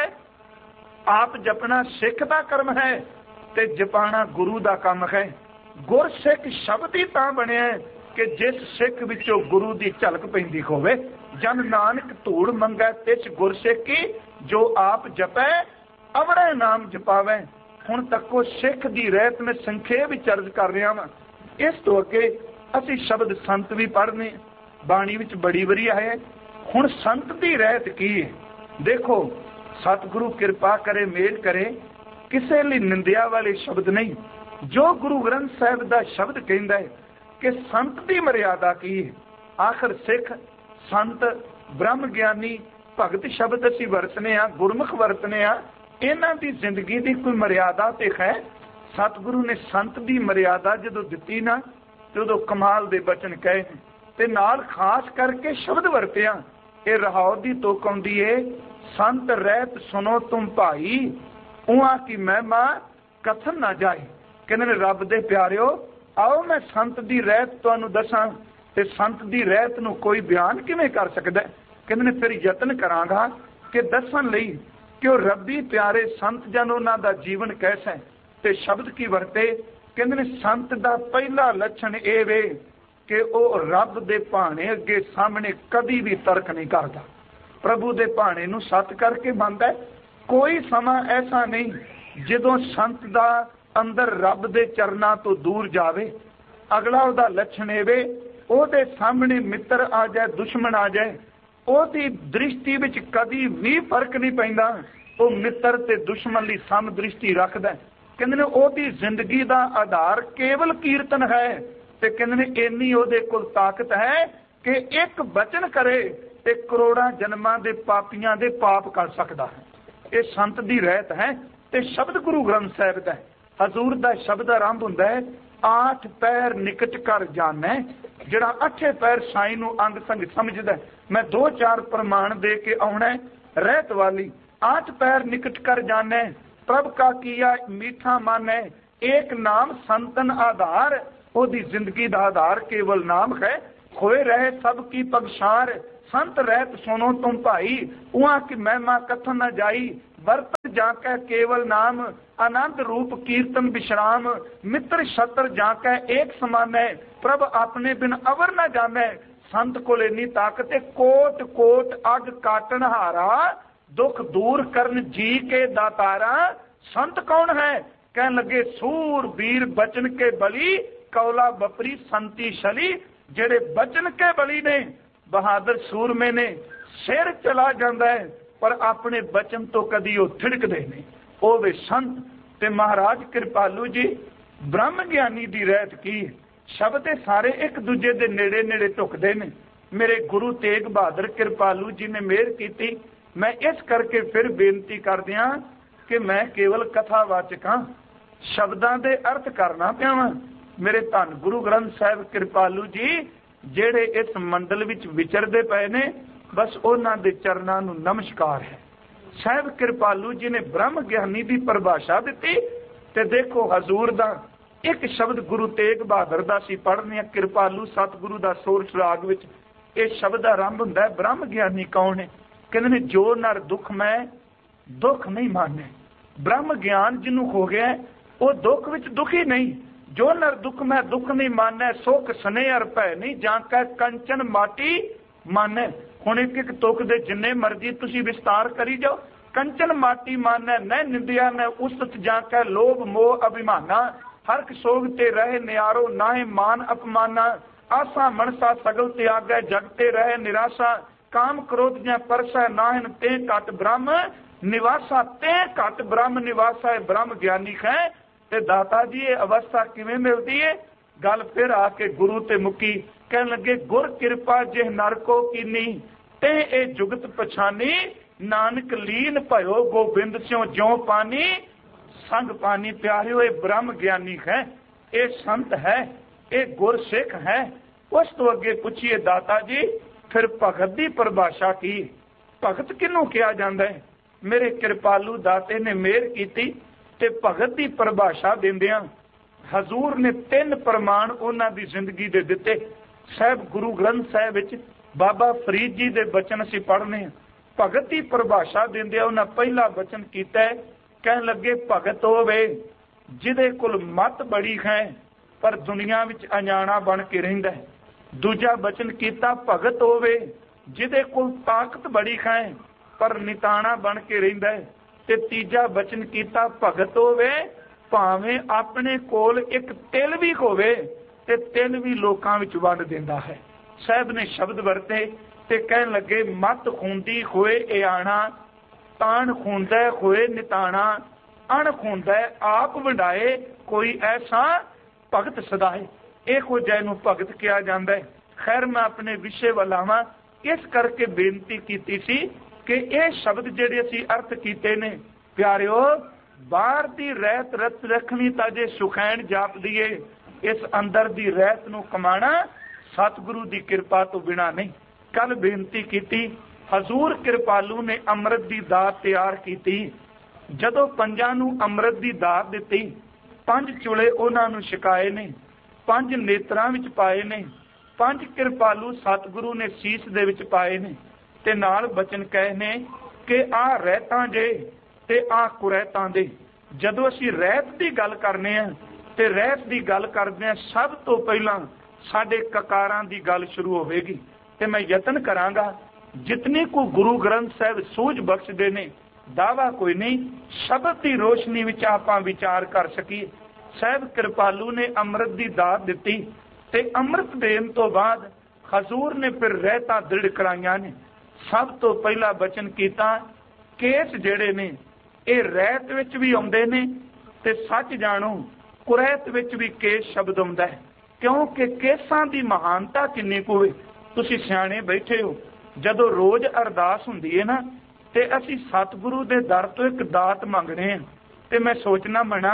आप जपना सिख दा कर्म है ते जपाना गुरु दा काम है। गुर सिख शब्द ही तां बनिया कि जिस सिख विचों गुरु दी झलक पैंदी होवे। जन नानक धूड़ मंगै तिस गुर सिख की जो आप जपै अवड़े नाम जपावै। हुण तको सिख दी रहत में संखेप विच अर्ज कर रहा वां। इस तो अगे असीं शब्द संत भी पढ़ने बाणी विच बड़ी वारी आए। हुण संत दी रहत की है? देखो सतगुरु कृपा करे मेल करे किसे लिए निंदिया वाले शब्द नहीं। जो गुरु ग्रंथ साहिब दा शब्द कहंदा है कि संत दी मर्यादा की है। आखिर सिख संत ब्रह्म ज्ञानी भगत शब्द असीं वरतने आ गुरमुख वरतने आ इन्हां दी जिंदगी दी कोई मर्यादा ते है? सतगुरु ने संत दी मर्यादा जदों दित्ती ना ते उदों कमाल दे बचन कहे ते नाल खास करके शब्द वरतिया। ये रहाव दी तुक आउंदी है संत रहत सुनो तुम भाई उहाँ की महिमा कथन ना जाए। कहंदे ने रब दे प्यारिओ आओ मैं संत दी रहत तुहानूं दसां ते संत दी रहत नूं कोई बयान किवें कर सकदा है? कहंदे ने फिर यतन करांगा कि दसन लई कि वो रब्बी प्यारे संत जन उन्हां दा जीवन कैसा है। ते शब्द की वरते कहंदे ने संत दा पहला लक्षण ये वे कि वह रब दे भाणे अगे सामने कदी भी तर्क नहीं करता। प्रभु दे भाणे नूं सत करके मनदा है। कोई समा ऐसा नहीं जदों संत दा अंदर रब दे चरना तो दूर जावे। अगला उहदा लक्षण ये वे ओहदे सामने मित्र आ जाए दुश्मन आ जाए ओहदी दृष्टि विच कदी भी फर्क नहीं पैंदा। वो मित्र ते दुश्मन लई सम दृष्टि रखदा है। कहंदे ने ओहदी जिंदगी दा आधार केवल कीर्तन है ते कहंदे ने इन्नी ओहदे कोल ताकत है कि एक वचन करे ते करोड़ां जन्मां दे पापियां दे पाप कर सकदा है। ये संत दी रहत है ते शब्द गुरु ग्रंथ साहिब दा है। हजूर दा शब्द आरंभ हुंदा है आठ पैर निकट कर जाना। जिहड़ा अठे पैर साई नूं अंग संग समझदा मैं दो चार प्रमाण दे के आउणा रहत वाली। आठ पैर निकट कर जाना प्रभ का किया मीठा मन है। एक नाम संतन आधार ओदी जिंदगी दा आधार केवल नाम है। खोए रहे सब की पगशार संत रहत सुनो तुम भाई, उहाँ की महिमा कथन न जाई। वर्त जाकै केवल नाम, आनंद रूप कीर्तन विश्राम। मित्र शत्र जाकै एक समान है, प्रभ अपने बिन अवर न जाने। संत को लेनी ताकत कोट कोट अग काटन हारा, दुख दूर करन जी के दातारा। संत कौन है? कह लगे सूर वीर बचन के बली, कौला बपरी संती शली। जेड़े बचन के बली ने, बहादुर सूरमे ने, सिर चला जाता है पर अपने बचन तो कदी वो थिड़कते नहीं, वो वे संत। ते महाराज कृपालू जी ब्रह्म ज्ञानी दी रहत की शब्द सारे एक दूजे दे नेड़े नेड़े झुकते हैं। मेरे गुरु तेग बहादुर कृपालू जी ने मेहर की। मैं इस करके फिर बेनती कर दिया कि मैं केवल कथावाचक हाँ, शब्दां दे अर्थ करना पिया वां। मेरे धन गुरु ग्रंथ साहिब कृपालू जी जेड़े इस मंडल विच विचरदे पए ने, बस उन्हां दे चरनां नूं नमस्कार है। साहिब कृपालू जी ने ब्रह्म ज्ञानी की परिभाषा दी। ते देखो हजूर दा एक शब्द गुरु तेग बहादुर दा सी पढ़ने, कृपालू सतगुरु दा सोरठ राग विच ये शब्द आरंभ हुंदा है। ब्रह्म ज्ञानी कौन है? कहंदे ने जो नर दुख में दुख नहीं माने। ब्रह्म ज्ञान जिन्हों हो गया वो दुख विच दुखी नहीं। जो नर दुख में दुख नहीं माने, सुख स्नेह अर भय नहीं जांकै कंचन माटी माने। हुण एक एक तुक दे जिन्ने मर्जी तुसी विस्तार करी जाओ, कंचन माटी माने न निंदिया न उस्तत जांकै लोभ मोह अभिमाना। हरक सोग ते रहे न्यारो नाहे मान अपमाना। आसा मनसा सगल त्यागै जगते रहे निराशा। काम क्रोध ज्यां परसै नाहन ते घट ब्रह्म निवासा। ते घट ब्रह्म निवासा है ब्रह्म ज्ञानी है। ते दाता जी ये अवस्था किवें मिलती है? गल फिर आके गुरु ते मुकी। कहन लगे गुर कृपा जिह नर को कीनी, ते ए जुगत पछानी। नानक लीन भयो गोबिंद स्यों ज्यों पानी। संग पानी प्यारियो ये ब्रह्म ज्ञानी है, ये संत है, ये गुर सिख है। उस तो अगे पूछिए दाता जी फिर भगत की परिभाषा की। भगत किनू कहा जाता है? मेरे कृपालू दाते ने मेहर की ते भगत की परिभाषा देंदियां हजूर ने 3 प्रमाण उन्हां दी जिंदगी दे दिते। साहिब गुरु ग्रंथ साहिब विच बाबा फरीद जी दे बचन असीं पढ़ने। भगत की परिभाषा देंदे उन्हां पहला बचन कीता है, कहन लगे भगत होवे जिहदे कोल मत बड़ी है पर दुनिया विच अजाणा बन के रहिंदा है। दूजा बचन कीता भगत होवे जिहदे कोल ताकत बड़ी है पर निताणा बन के रहिंदा है। ते तीजा बचन कीता भगत होवे भावें अपने कोल एक तिल भी होवे ते तिल भी लोकां विच वंड दिंदा है। साहिब ने शब्द वरते ते कहन लगे मत खूंदी होए इयाणा। तान खूंदा होए निताणा। अण खूंदा आप वंडाए कोई ऐसा भगत सदाए। इहो जिहे नूं भगत कहा जांदा है। खैर मैं अपने विषय वल आवां, इस करके बेनती कीती सी कि ये शब्द जिहड़े असीं अर्थ कीते ने प्यारिओ, बाहर दी रहत रत रखनी तां जे सुखैन जाप दीए, इस अंदर दी रहत नूं कमाना सतगुरु दी कृपा तो बिना नहीं। कल बेनती कीती हजूर कृपालू ने अमृत दी दात तैयार कीती। जदों पंजां नूं अमृत दी दात दित्ती, 5 चुले उन्हां नूं छकाए ने, 5 नेत्रां विच पाए ने, 5 कृपालू सतगुरु ने सीस दे विच पाए ने ते नाल बचन कहे ने कि आ रहतां जे ते आ कुरैतां दे। जदों असीं रहत दी गल करने आ ते रहत दी गल करदे आ, सब तो पहिलां साडे ककारां दी गल शुरू होवेगी। ते मैं यतन करांगा जितनी को गुरु ग्रंथ साहिब सूझ बख्शदे ने, दावा कोई नहीं, शब्द की रोशनी विच आपां विचार कर सकीए। साहिब कृपालू ने अमृत की दात दिती ते अमृत देण तो बाद हजूर ने फिर रहता दृढ़ कराइयां ने। सब तो पहला बचन कीता केस जेड़े ने ये रहत विच भी आउंदे ने ते सच जाणो कुरैत विच भी केस शब्द आउंदा है, क्योंकि केसां दी महानता किन्नी कुछ होवे। तुसीं सियाणे बैठे हो, जदों रोज अरदास हुंदी है ना ते असीं सतगुरु दे दर तो एक दात मंगणे आ ते मैं सोचना मना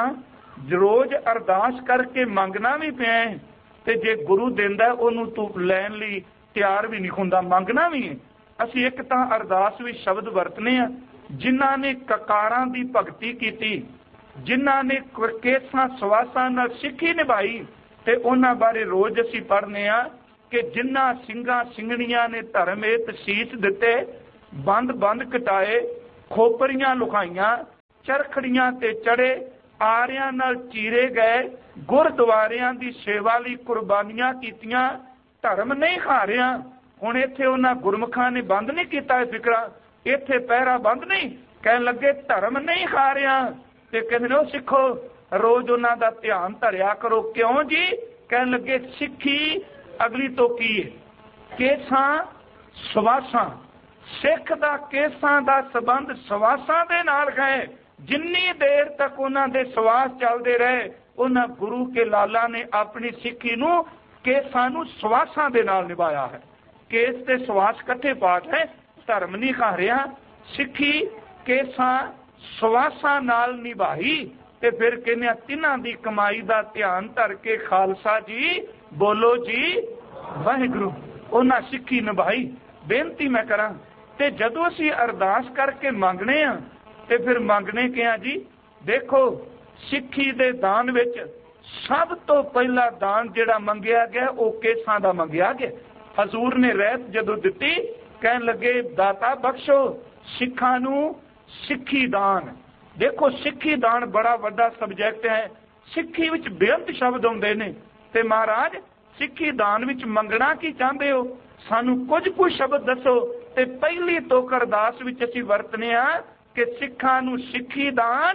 रोज अरदास करके मंगना भी पिया है ते जे गुरु देंदा ओनू तू लैण लई तैयार भी नहीं हुंदा, मंगना भी है। असीं एक तां अरदास भी शब्द वरतने आ जिन्हां ने ककारां दी भगती कीती, जिन्हां ने केसां सवासां नाल सिੱਖੀ निभाई ते उन्हां बारे रोज असीं पढ़ने आ कि जिन्ना ਸਿੰਘਾਂ ਸਿੰਘਣੀਆਂ ने धर्म हेत शीस दिते, बंद बंद कटाए, खोपरियां लुकाइयां, चरखड़ियां ते चढ़े, आरियां नाल चीरे गए, गुरद्वारियां दी सेवा लई कुर्बानियां कीतियां, धर्म नहीं हारिया। हुण इत्थे उन्हां गुरमुखां ने बंद नहीं कीता फिकरा, इत्थे पहरा बंद नहीं, कहण लगे धर्म नहीं हारिया। ते कहंदे ने सिखो रोज उन्हां दा ध्यान धरिया करो। क्यों जी? कहण लगे सिੱਖੀ अगली तो की है, केसां सवासां, सिख दा केसां दा संबंध सवासां दे नाल है। जिन्नी देर तक उन्हां दे सवास चलदे रहे, उन्हां गुरु के लाला ने अपनी सिੱਖੀ नूं केसां नूं सवासां दे नाल निभाया है। केस ते सवास कट्ठे पाठ है, धर्म नहीं हारिया। सिੱਖੀ केसां सवासां नाल निभाई। ते फिर कहने तिन्हां दी कमाई दा ध्यान धर के खालसा जी बोलो जी वाहिगुरू। उन्हां सिੱਖੀ निभाई। बेनती मैं करा ते जदों असीं अरदास करके मंगने आ ते फिर मंगने क्या जी? देखो सिੱਖੀ दे दान विच सब तो पहला दान जिहड़ा मंगिया गया वो केसां दा मंगिया गया। हजूर ने रहत जदों दित्ती, कहण लगे दाता बख्शो सिੱਖਾਂ नूं सिੱਖੀ दान। देखो सिੱਖੀ दान बड़ा वड्डा सबजैक्ट है। सिੱਖੀ विच बेअंत शब्द आउंदे ने ते महाराज सिੱਖੀ दान विच मंगना की चाहते हो? सानू कुछ शब्द दसो। ते पहली तोक अरदास विच असीं वरतने आ कि सिੱਖਾਂ नूं सिੱਖੀ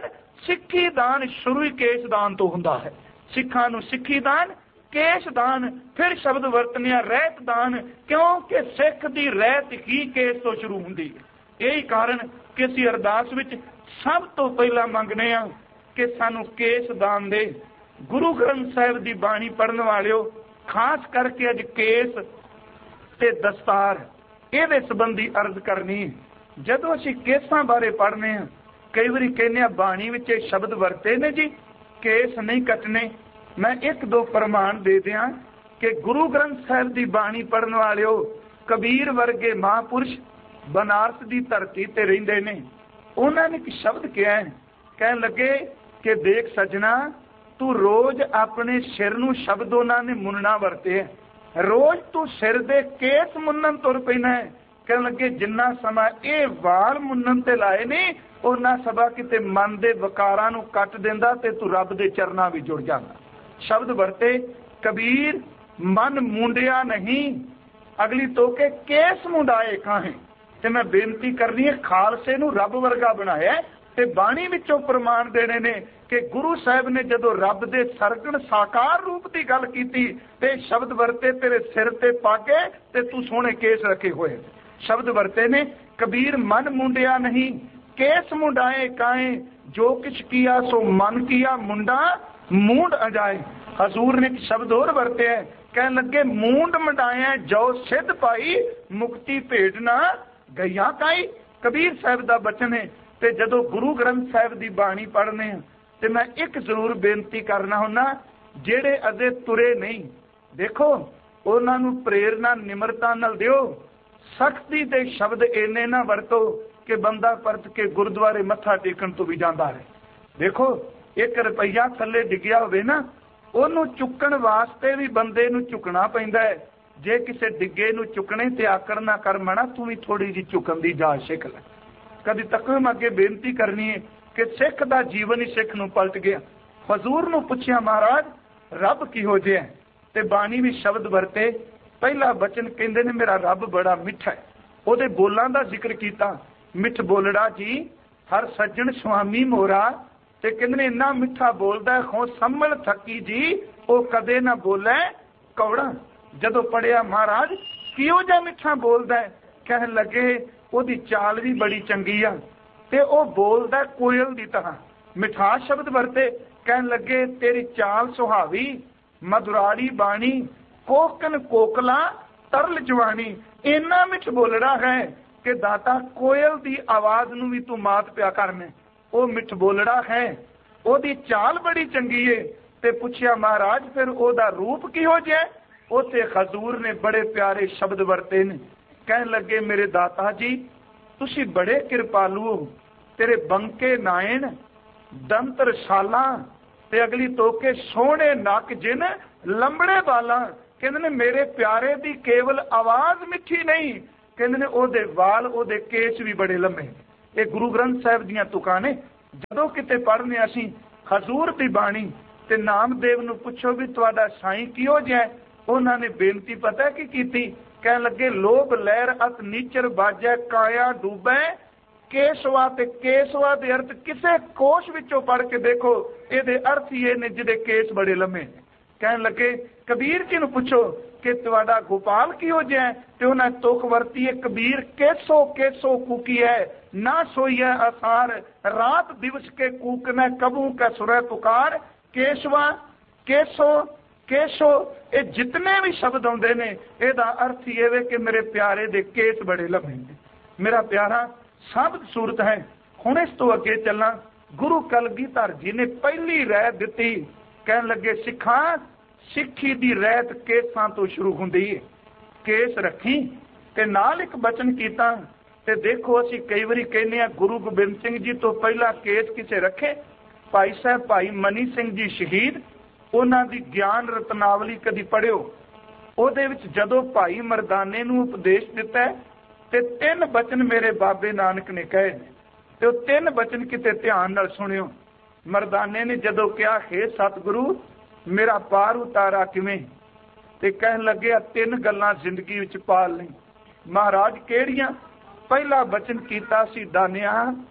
दान शुरू ही केश दान तो हुंदा है। सिੱਖਾਂ नूं सिੱਖੀ दान, केश दान, फिर शब्द वरतने आ रहत दान, क्योंकि सिख दी रहत ही केश तो शुरू हुंदी है। यही कारण कि असीं अरदास विच सब तो पहला मंगने आ कि सानू केश दान दे। गुरु ग्रंथ साहिब दी बाणी पढ़न वालिओ, खास करके अज केस ते दस्तार इहदे संबंधी अर्ज करनी। जदों असीं केसां बारे पढ़ने आ, कई वारी कहने आ बाणी विच शब्द वरते ने जी केस नहीं कटने। मैं एक दो प्रमाण दे दियां कि गुरु ग्रंथ साहिब दी बाणी पढ़न वालिओ, कबीर वर्गे महापुरुष बनारस दी धरती ते रहिंदे ने। उन्होंने एक शब्द कहा है, कहने लगे कि देख सजना तू रोज अपने सिर नूं शब्द उन्होंने मुनना वरते है। रोज तू सिर दे केस मुन्नन तुर पैना है। कहने लगे जिन्ना समा ये वाल मुन्नन ते लाए ने, उन्ना सभा किते मन दे वकारां नूं कट देंदा ते तू रब दे चरनां विच जुड़ जांदा। शब्द वरते कबीर मन मुंडिया नहीं, अगली तो के केस मुंडाए काहे। ते मैं बेनती करनी है खालसे नूं रब वर्गा बनाया ते बाणी विचों प्रमाण देने ने कि गुरु साहिब ने जदों रब दे सरगण साकार रूप की गल कीती ते शब्द वरते तेरे सिर ते पागे ते तू सोहणे केस रखे हुए। शब्द वरते ने कबीर मन मुंडिया नहीं, केस मुंडाए काए, जो किछ किया सो मन किया, मुंडा मूंड अजाए। हजूर ने शब्द और वरते हैं, कहने लगे मूंड मुंडाया जो सिद्ध पाई, मुक्ति भेटना गईया काई। कबीर साहब का बचन है। ते जदों गुरु ग्रंथ साहिब की बाणी पढ़ने ते मैं एक जरूर बेनती करना हुन्ना, जेड़े अजे तुरे नहीं, देखो उन्हां नूं प्रेरणा निमरता नाल दिओ। सख्ती दे शब्द इन्ने ना वरतो कि बंदा परत के गुरुद्वारे मत्था टेकण तो भी जांदा है। देखो 1 रुपया थल्ले डिग्या होवे ना, ओनू चुकण वास्ते भी बंदे नूं झुकना पैंदा है। जे किसी डिग्गे नूं चुकने ते आकर ना कर मना, तू भी थोड़ी जी चुकन दी जाच सिख ले। कदी तकम अगे बेनती करनी है कि सिख दा जीवन ही सिख नूं पलट गया। हजूर नूं पुछया महाराज रब किहो जिहा है, ते बाणी भी शब्द वरते। पहला बचन कहंदे ने मेरा रब बड़ा मिठा है। ओहदे बोलां दा जिक्र कीता, मिठ बोलड़ा जी हर सज्जन स्वामी मोरा। ते कहंदे ने इन्ना मिठा बोलदा है खो संभल थकी जी, ओ कदे ना बोले कौड़ा। जदों पढ़िया महाराज किहो जिहा मिठा बोलदा है, कहण लगे ओहदी चाल भी बड़ी चंगी आ ते ओ बोलदा कोयल दी तरह। मिठास शब्द वरते, कहण लगे तेरी चाल सुहावी, मधुराड़ी बाणी, कोकन कोकला तरल जवानी। इन्ना मिठ बोलड़ा है कि दाता कोयल दी आवाज नूं भी तू मात पिया करने। ओ मिठ बोलड़ा है, ओहदी चाल बड़ी चंगी है। ते पुछया महाराज फिर ओहदा रूप किहो जिहा? उथे हजूर ने बड़े प्यारे शब्द वरते ने, कहन लगे मेरे दाता जी तुसी बड़े कृपालु हो। तेरे बंके नायन दंत रसाला ते अगली तो के सोहणे नक जिन लंबड़े बाला। ਕਹਿੰਦੇ ਨੇ ਮੇਰੇ ਪਿਆਰੇ ਦੀ ਕੇਵਲ ਆਵਾਜ਼ ਮਿੱਠੀ ਨਹੀਂ, ਕਹਿੰਦੇ ਨੇ ਉਹਦੇ ਵਾਲ, ਉਹਦੇ ਕੇਸ ਵੀ ਬੜੇ ਲੰਮੇ। ਇਹ ਗੁਰੂ ਗ੍ਰੰਥ ਸਾਹਿਬ ਦੀਆਂ ਤੁਕਾਂ ਨੇ। ਜਦੋਂ ਕਿਤੇ ਪੜ੍ਹਨੇ ਅਸੀਂ ਹਜ਼ੂਰ ਦੀ ਬਾਣੀ ਤੇ ਨਾਮਦੇਵ ਨੂੰ ਪੁੱਛੋ ਵੀ ਤੁਹਾਡਾ ਸਾਈਂ ਕਿਹੋ ਜਿਹਾ, ਉਹਨਾਂ ਨੇ ਬੇਨਤੀ ਪਤਾ ਕੀ ਕੀਤੀ? ਕਹਿਣ ਲੱਗੇ ਲੋਭ ਲਹਿਰ ਅਤ ਨੀਚਰ ਬਾਜੈ ਕਾਇਆ ਡੂਬੈ ਕੇਸਵਾ। ਤੇ ਕੇਸਵਾ ਦੇ ਅਰਥ ਕਿਸੇ ਕੋਸ਼ ਵਿੱਚੋਂ ਪੜ੍ਹ ਕੇ ਦੇਖੋ, ਇਹਦੇ ਅਰਥ ਹੀ ਇਹ ਨੇ ਜਿਹਦੇ ਕੇਸ ਬੜੇ ਲੰਮੇ। ਕਹਿਣ ਲੱਗੇ ਕਬੀਰ ਜੀ ਨੂੰ ਪੁੱਛੋ ਕਿ ਤੁਹਾਡਾ ਗੋਪਾਲ ਕਿਹੋ ਜਿਹਾ, ਤੇ ਉਹਨਾਂ ਤੁਕ ਵਰਤੀ ਹੈ ਕਬੀਰ ਕੇਸੋ ਕੇਸੋ ਕੂਕੀ ਹੈ ਨਾ ਸੋਈਐ ਅਸਾਰ ਰਾਤ ਦਿਵਸ ਕੇ ਕੂਕਨੈ ਕਬੂ ਕੈ ਸੁਰੈ ਪੁਕਾਰ। ਕੇਸਵਾ ਕੇਸੋ ਕੇਸੋ ਇਹ ਜਿਤਨੇ ਵੀ ਸ਼ਬਦ ਆਉਂਦੇ ਨੇ ਇਹਦਾ ਅਰਥ ਹੀ ਇਹ ਕਿ ਮੇਰੇ ਪਿਆਰੇ ਦੇ ਕੇਸ ਬੜੇ ਲੰਮੇ ਨੇ। ਮੇਰਾ ਪਿਆਰਾ ਸਾਬਤ ਸੂਰਤ ਹੈ। ਹੁਣ ਇਸ ਤੋਂ ਅੱਗੇ ਚੱਲਾਂ। ਗੁਰੂ ਕਲਗੀਧਰ ਜੀ ਨੇ ਪਹਿਲੀ ਰਹਿਤ ਦਿੱਤੀ। ਕਹਿਣ ਲੱਗੇ ਸਿੱਖਾਂ, ਸਿੱਖੀ ਦੀ ਰਹਿਤ ਕੇਸਾਂ ਤੋਂ ਸ਼ੁਰੂ ਹੁੰਦੀ ਹੈ। ਕੇਸ ਰੱਖੀ ਤੇ ਨਾਲ ਇੱਕ ਬਚਨ ਕੀਤਾ। ਤੇ ਦੇਖੋ ਅਸੀਂ ਕਈ ਵਾਰੀ ਕਹਿੰਦੇ ਆ ਗੁਰੂ ਗੋਬਿੰਦ ਸਿੰਘ ਜੀ ਤੋਂ ਪਹਿਲਾਂ ਕੇਸ ਕਿਸੇ ਰੱਖੇ? ਭਾਈ ਸਾਹਿਬ ਭਾਈ ਮਨੀ ਸਿੰਘ ਜੀ ਸ਼ਹੀਦ, ਉਹਨਾਂ ਦੀ ਗਿਆਨ ਰਤਨਾਵਲੀ ਕਦੀ ਪੜ੍ਹਿਓ। ਉਹਦੇ ਵਿੱਚ ਜਦੋਂ ਭਾਈ ਮਰਦਾਨੇ ਨੂੰ ਉਪਦੇਸ਼ ਦਿੱਤਾ ਤੇ 3 ਬਚਨ ਮੇਰੇ ਬਾਬੇ ਨਾਨਕ ਨੇ ਕਹੇ ਨੇ, ਤੇ ਉਹ 3 ਬਚਨ ਕਿਤੇ ਧਿਆਨ ਨਾਲ ਸੁਣਿਓ। ਮਰਦਾਨੇ ਨੇ ਜਦੋਂ ਕਿਹਾ ਹੇ ਸਤਿਗੁਰੂ ਮੇਰਾ ਪਾਰ ਉਤਾਰਾ ਕਿਵੇਂ, ਤੇ ਕਹਿਣ ਲੱਗਿਆ 3 ਗੱਲਾਂ ਜ਼ਿੰਦਗੀ ਵਿੱਚ ਪਾਲ ਲਈ। ਮਹਾਰਾਜ ਕਿਹੜੀਆਂ? ਪਹਿਲਾ ਬਚਨ ਕੀਤਾ ਸੀ ਦਾਨਿਆ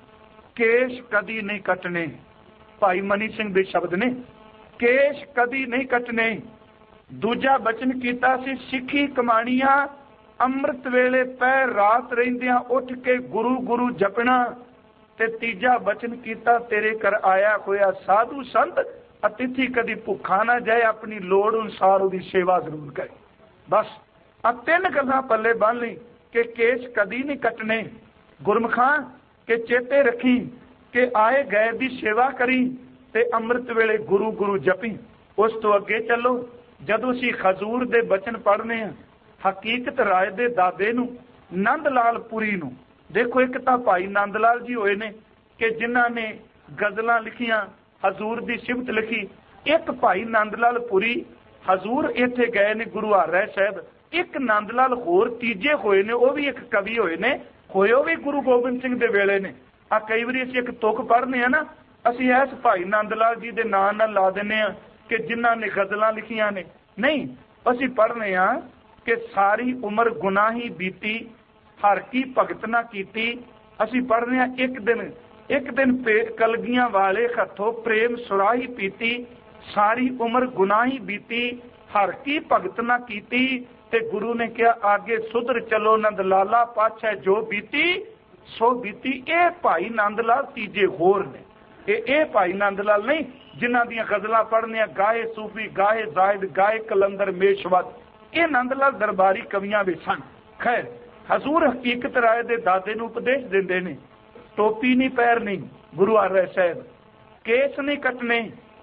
ਕੇਸ਼ ਕਦੀ ਨਹੀਂ ਕੱਟਣੇ। ਭਾਈ ਮਨੀ ਸਿੰਘ ਦੇ ਸ਼ਬਦ ਨੇ, ਕੇਸ਼ ਕਦੀ ਨਹੀਂ ਕੱਟਣੇ। ਦੂਜਾ ਬਚਨ ਕੀਤਾ ਸੀ ਸਿੱਖੀ ਕਮਾਣੀਆਂ ਅੰਮ੍ਰਿਤ ਵੇਲੇ ਪੈ ਰਾਤ ਰਹਿੰਦਿਆਂ ਉੱਠ ਕੇ ਗੁਰੂ ਗੁਰੂ ਜਪਣਾ। ਤੇ ਤੀਜਾ ਬਚਨ ਕੀਤਾ ਤੇਰੇ ਘਰ ਆਇਆ ਹੋਇਆ ਸਾਧੂ ਸੰਤ ਅਤਿਥੀ ਕਦੀ ਭੁੱਖਾ ਨਾ ਜਾਏ, ਆਪਣੀ ਲੋੜ ਅਨੁਸਾਰ ਉਹਦੀ ਸੇਵਾ ਜ਼ਰੂਰ ਕਰੇ। ਬਸ ਆ 3 ਗੱਲਾਂ ਪੱਲੇ ਬੰਨ ਲਈ ਕਿ ਕੇਸ ਕਦੀ ਨਹੀਂ ਕੱਟਣੇ। ਗੁਰਮੁਖਾਂ ਕਿ ਚੇਤੇ ਰੱਖੀ ਕਿ ਆਏ ਗਏ ਦੀ ਸੇਵਾ ਕਰੀ ਤੇ ਅੰਮ੍ਰਿਤ ਵੇਲੇ ਗੁਰੂ ਗੁਰੂ ਜਪੀ। ਉਸ ਤੋਂ ਅੱਗੇ ਚੱਲੋ। ਜਦੋਂ ਅਸੀਂ ਹਜ਼ੂਰ ਦੇ ਬਚਨ ਪੜ੍ਹਨੇ ਆ, ਹਕੀਕਤ ਰਾਏ ਦੇ ਦਾਦੇ ਨੂੰ ਨੰਦ ਲਾਲ ਪੁਰੀ ਨੂੰ ਦੇਖੋ। ਇੱਕ ਤਾਂ ਭਾਈ ਨੰਦ ਲਾਲ ਜੀ ਹੋਏ ਨੇ ਕਿ ਜਿਨ੍ਹਾਂ ਨੇ ਗਜ਼ਲਾਂ ਲਿਖੀਆਂ, ਹਜ਼ੂਰ ਦੀ ਸਿਫਤ ਲਿਖੀ। ਇੱਕ ਭਾਈ ਨੰਦ ਲਾਲ ਪੁਰੀ ਹਜ਼ੂਰ ਇੱਥੇ ਗਏ ਨੇ ਗੁਰੂ ਹਰਿ ਸਾਹਿਬ। ਇੱਕ ਨੰਦ ਲਾਲ ਹੋਰ ਤੀਜੇ ਹੋਏ ਨੇ, ਉਹ ਵੀ ਇੱਕ ਕਵੀ ਹੋਏ ਨੇ, ਹੋਏ ਉਹ ਵੀ ਗੁਰੂ ਗੋਬਿੰਦ ਸਿੰਘ ਦੇ ਵੇਲੇ ਨੇ। ਆ ਕਈ ਵਾਰੀ ਅਸੀਂ ਇੱਕ ਤੁਕ ਪੜ੍ਹਨੇ ਆ ਨਾ, ਅਸੀਂ ਇਸ ਭਾਈ ਨੰਦ ਲਾਲ ਜੀ ਦੇ ਨਾਂ ਨਾਲ ਲਾ ਦਿੰਦੇ ਆ ਕਿ ਜਿਨ੍ਹਾਂ ਨੇ ਗਜ਼ਲਾਂ ਲਿਖੀਆਂ ਨੇ। ਨਹੀਂ, ਅਸੀਂ ਪੜ੍ਹਨੇ ਆ ਕਿ ਸਾਰੀ ਉਮਰ ਗੁਨਾਹੀ ਬੀਤੀ ਹਰ ਕੀ ਭਗਤ ਨਾ ਕੀਤੀ। ਅਸੀਂ ਪੜ੍ਹਨੇ ਆ ਇੱਕ ਦਿਨ ਕਲਗੀਆਂ ਵਾਲੇ ਹੱਥੋਂ ਪ੍ਰੇਮ ਸੁਰਾਹੀ ਪੀਤੀ। ਸਾਰੀ ਉਮਰ ਗੁਨਾਹੀ ਬੀਤੀ ਹਰ ਕੀ ਭਗਤ ਨਾ ਕੀਤੀ। ਤੇ ਗੁਰੂ ਨੇ ਕਿਹਾ ਆਗੇ ਸੁਧਰ ਚਲੋ ਨੰਦ ਲਾਲਾ ਪਾਛੈ ਜੋ ਬੀਤੀ ਸੋ ਬੀਤੀ। ਇਹ ਭਾਈ ਨੰਦ ਲਾਲ ਤੀਜੇ ਹੋਰ ਨੇ। ਇਹ ਭਾਈ ਨੰਦ ਲਾਲ ਨਹੀਂ ਜਿਨ੍ਹਾਂ ਦੀਆਂ ਗਜ਼ਲਾਂ ਪੜ੍ਹਨੀਆਂ, ਗਾਏ ਸੂਫੀ, ਗਾਏ ਜ਼ਾਹਿਦ, ਗਾਏ ਕਲੰਦਰ ਮੇਸ਼ਵਤ। ਇਹ ਨੰਦ ਲਾਲ ਦਰਬਾਰੀ ਕਵੀਆਂ ਵਿੱਚ ਸਨ। ਖੈਰ ਹਜ਼ੂਰ ਹਕੀਕਤ ਰਾਏ ਦੇ ਦਾਦੇ ਨੂੰ ਉਪਦੇਸ਼ ਦਿੰਦੇ ਨੇ ਟੋਪੀ ਨਹੀਂ ਪਹਿਰਨੀ ਗੁਰੂ ਹਰਿ ਸਾਹਿਬ, ਕੇਸ ਨਹੀਂ ਕੱਟਣੇ,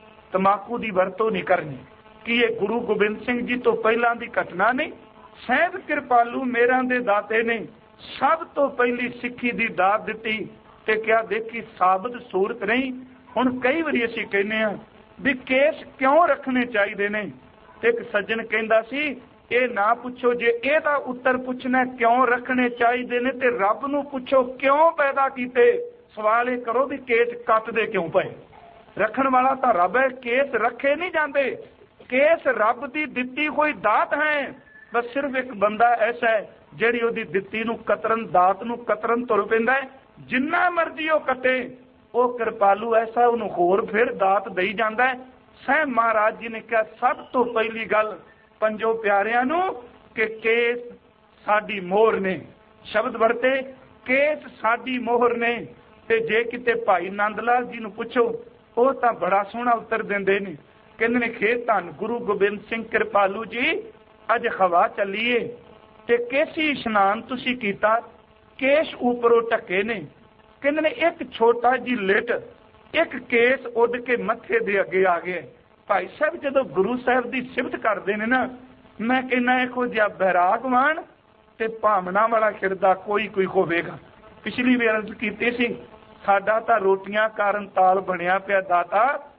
ਤਮਾਕੂ ਦੀ ਵਰਤੋਂ ਨਹੀਂ ਕਰਨੀ। ਕੀ ਇਹ ਗੁਰੂ ਗੋਬਿੰਦ ਸਿੰਘ ਜੀ ਤੋਂ ਪਹਿਲਾਂ ਦੀ ਘਟਨਾ ਨਹੀਂ? ਸਹਿਬ ਕਿਰਪਾਲੂ ਮੇਰਾਂ ਦੇ ਦਾਤੇ ਨੇ ਸਭ ਤੋਂ ਪਹਿਲੀ ਸਿੱਖੀ ਦੀ ਦਾਤ ਦਿੱਤੀ ਤੇ ਕਿਹਾ ਦੇਖੀ ਸਾਬਤ ਸੂਰਤ ਨਹੀਂ। ਹੁਣ ਕਈ ਵਾਰੀ ਅਸੀਂ ਕਹਿੰਦੇ ਆ ਵੀ ਕੇਸ ਕਿਉਂ ਰੱਖਣੇ ਚਾਹੀਦੇ ਨੇ, ਤੇ ਇੱਕ ਸੱਜਣ ਕਹਿੰਦਾ ਸੀ ਇਹ ਨਾ ਪੁੱਛੋ ਜੇ ਇਹਦਾ ਉੱਤਰ ਪੁੱਛਣਾ ਕਿਉਂ ਰੱਖਣੇ ਚਾਹੀਦੇ ਨੇ ਤੇ ਰੱਬ ਨੂੰ ਪੁੱਛੋ ਕਿਉਂ ਪੈਦਾ ਕੀਤੇ। ਸਵਾਲ ਇਹ ਕਰੋ ਵੀ ਕੇਸ ਕੱਟਦੇ ਕਿਉਂ ਪਏ। ਰੱਖਣ ਵਾਲਾ ਤਾਂ ਰੱਬ ਹੈ, ਕੇਸ ਰੱਖੇ ਨਹੀਂ ਜਾਂਦੇ। ਕੇਸ ਰੱਬ ਦੀ ਦਿੱਤੀ ਹੋਈ ਦਾਤ ਹੈ। ਬਸ ਸਿਰਫ ਇੱਕ ਬੰਦਾ ਐਸਾ ਹੈ ਜਿਹੜੀ ਉਹਦੀ ਦਿੱਤੀ ਨੂੰ ਕਤਰਨ, ਦਾਤ ਨੂੰ ਕਤਰਨ ਤੁਰ ਪੈਂਦਾ ਹੈ। ਜਿੰਨਾ ਮਰਜ਼ੀ ਉਹ ਕੱਟੇ, ਉਹ ਕਿਰਪਾਲੂ ਐਸਾ ਉਹਨੂੰ ਹੋਰ ਫਿਰ ਦਾਤ ਦੇਈ ਜਾਂਦਾ ਹੈ। ਸਹਿਬ ਮਹਾਰਾਜ ਜੀ ਨੇ ਕਿਹਾ ਸਭ ਤੋਂ ਪਹਿਲੀ ਗੱਲ ਪੰਜੋ ਪਿਆਰਿਆਂ ਨੂੰ ਕਿ ਕੇਸ ਸਾਡੀ ਮੋਹਰ ਨੇ। ਸ਼ਬਦ ਵਰਤੇ ਕੇਸ ਸਾਡੀ ਮੋਹਰ ਨੇ। ਤੇ ਜੇ ਕਿਤੇ ਭਾਈ ਨੰਦ ਲਾਲ ਜੀ ਨੂੰ ਪੁੱਛੋ, ਉਹ ਤਾਂ ਬੜਾ ਸੋਹਣਾ ਉੱਤਰ ਦਿੰਦੇ ਨੇ। ਕਹਿੰਦੇ ਨੇ ਖੇ ਧੰਨ ਗੁਰੂ ਗੋਬਿੰਦ ਸਿੰਘ ਕਿਰਪਾਲੂ ਜੀ, ਅੱਜ ਹਵਾ ਚੱਲੀਏ ਤੇ ਕੇਸੀ ਇਸ਼ਨਾਨ ਤੁਸੀਂ ਕੀਤਾ, ਕੇਸ ਉੱਪਰੋਂ ਢੱਕੇ ਨੇ। ਕਹਿੰਦੇ ਨੇ ਇੱਕ ਛੋਟਾ ਜੀ ਲਿਟ, ਇੱਕ ਕੇਸ ਉੱਡ ਕੇ ਮੱਥੇ ਦੇ ਅੱਗੇ ਆ ਗਿਆ। ਭਾਈ ਸਾਹਿਬ ਜਦੋਂ ਗੁਰੂ ਸਾਹਿਬ ਦੀ ਸਿਫਤ ਕਰਦੇ ਨੇ ਨਾ, ਮੈਂ ਕਹਿੰਦਾ ਇਹੋ ਜਿਹਾ ਬੈਰਾਗਵਾਨ ਤੇ ਭਾਵਨਾ ਵਾਲਾ ਖਿਰਦਾ ਕੋਈ ਹੋਵੇਗਾ। ਪਿਛਲੀ ਵਾਰ ਅਰਜ਼ ਕੀਤੀ ਸੀ ਸਾਡਾ ਤਾਂ ਰੋਟੀਆਂ ਕਾਰਨ ਤਾਲ ਬਣਿਆ ਪਿਆ ਦਾਤਾ,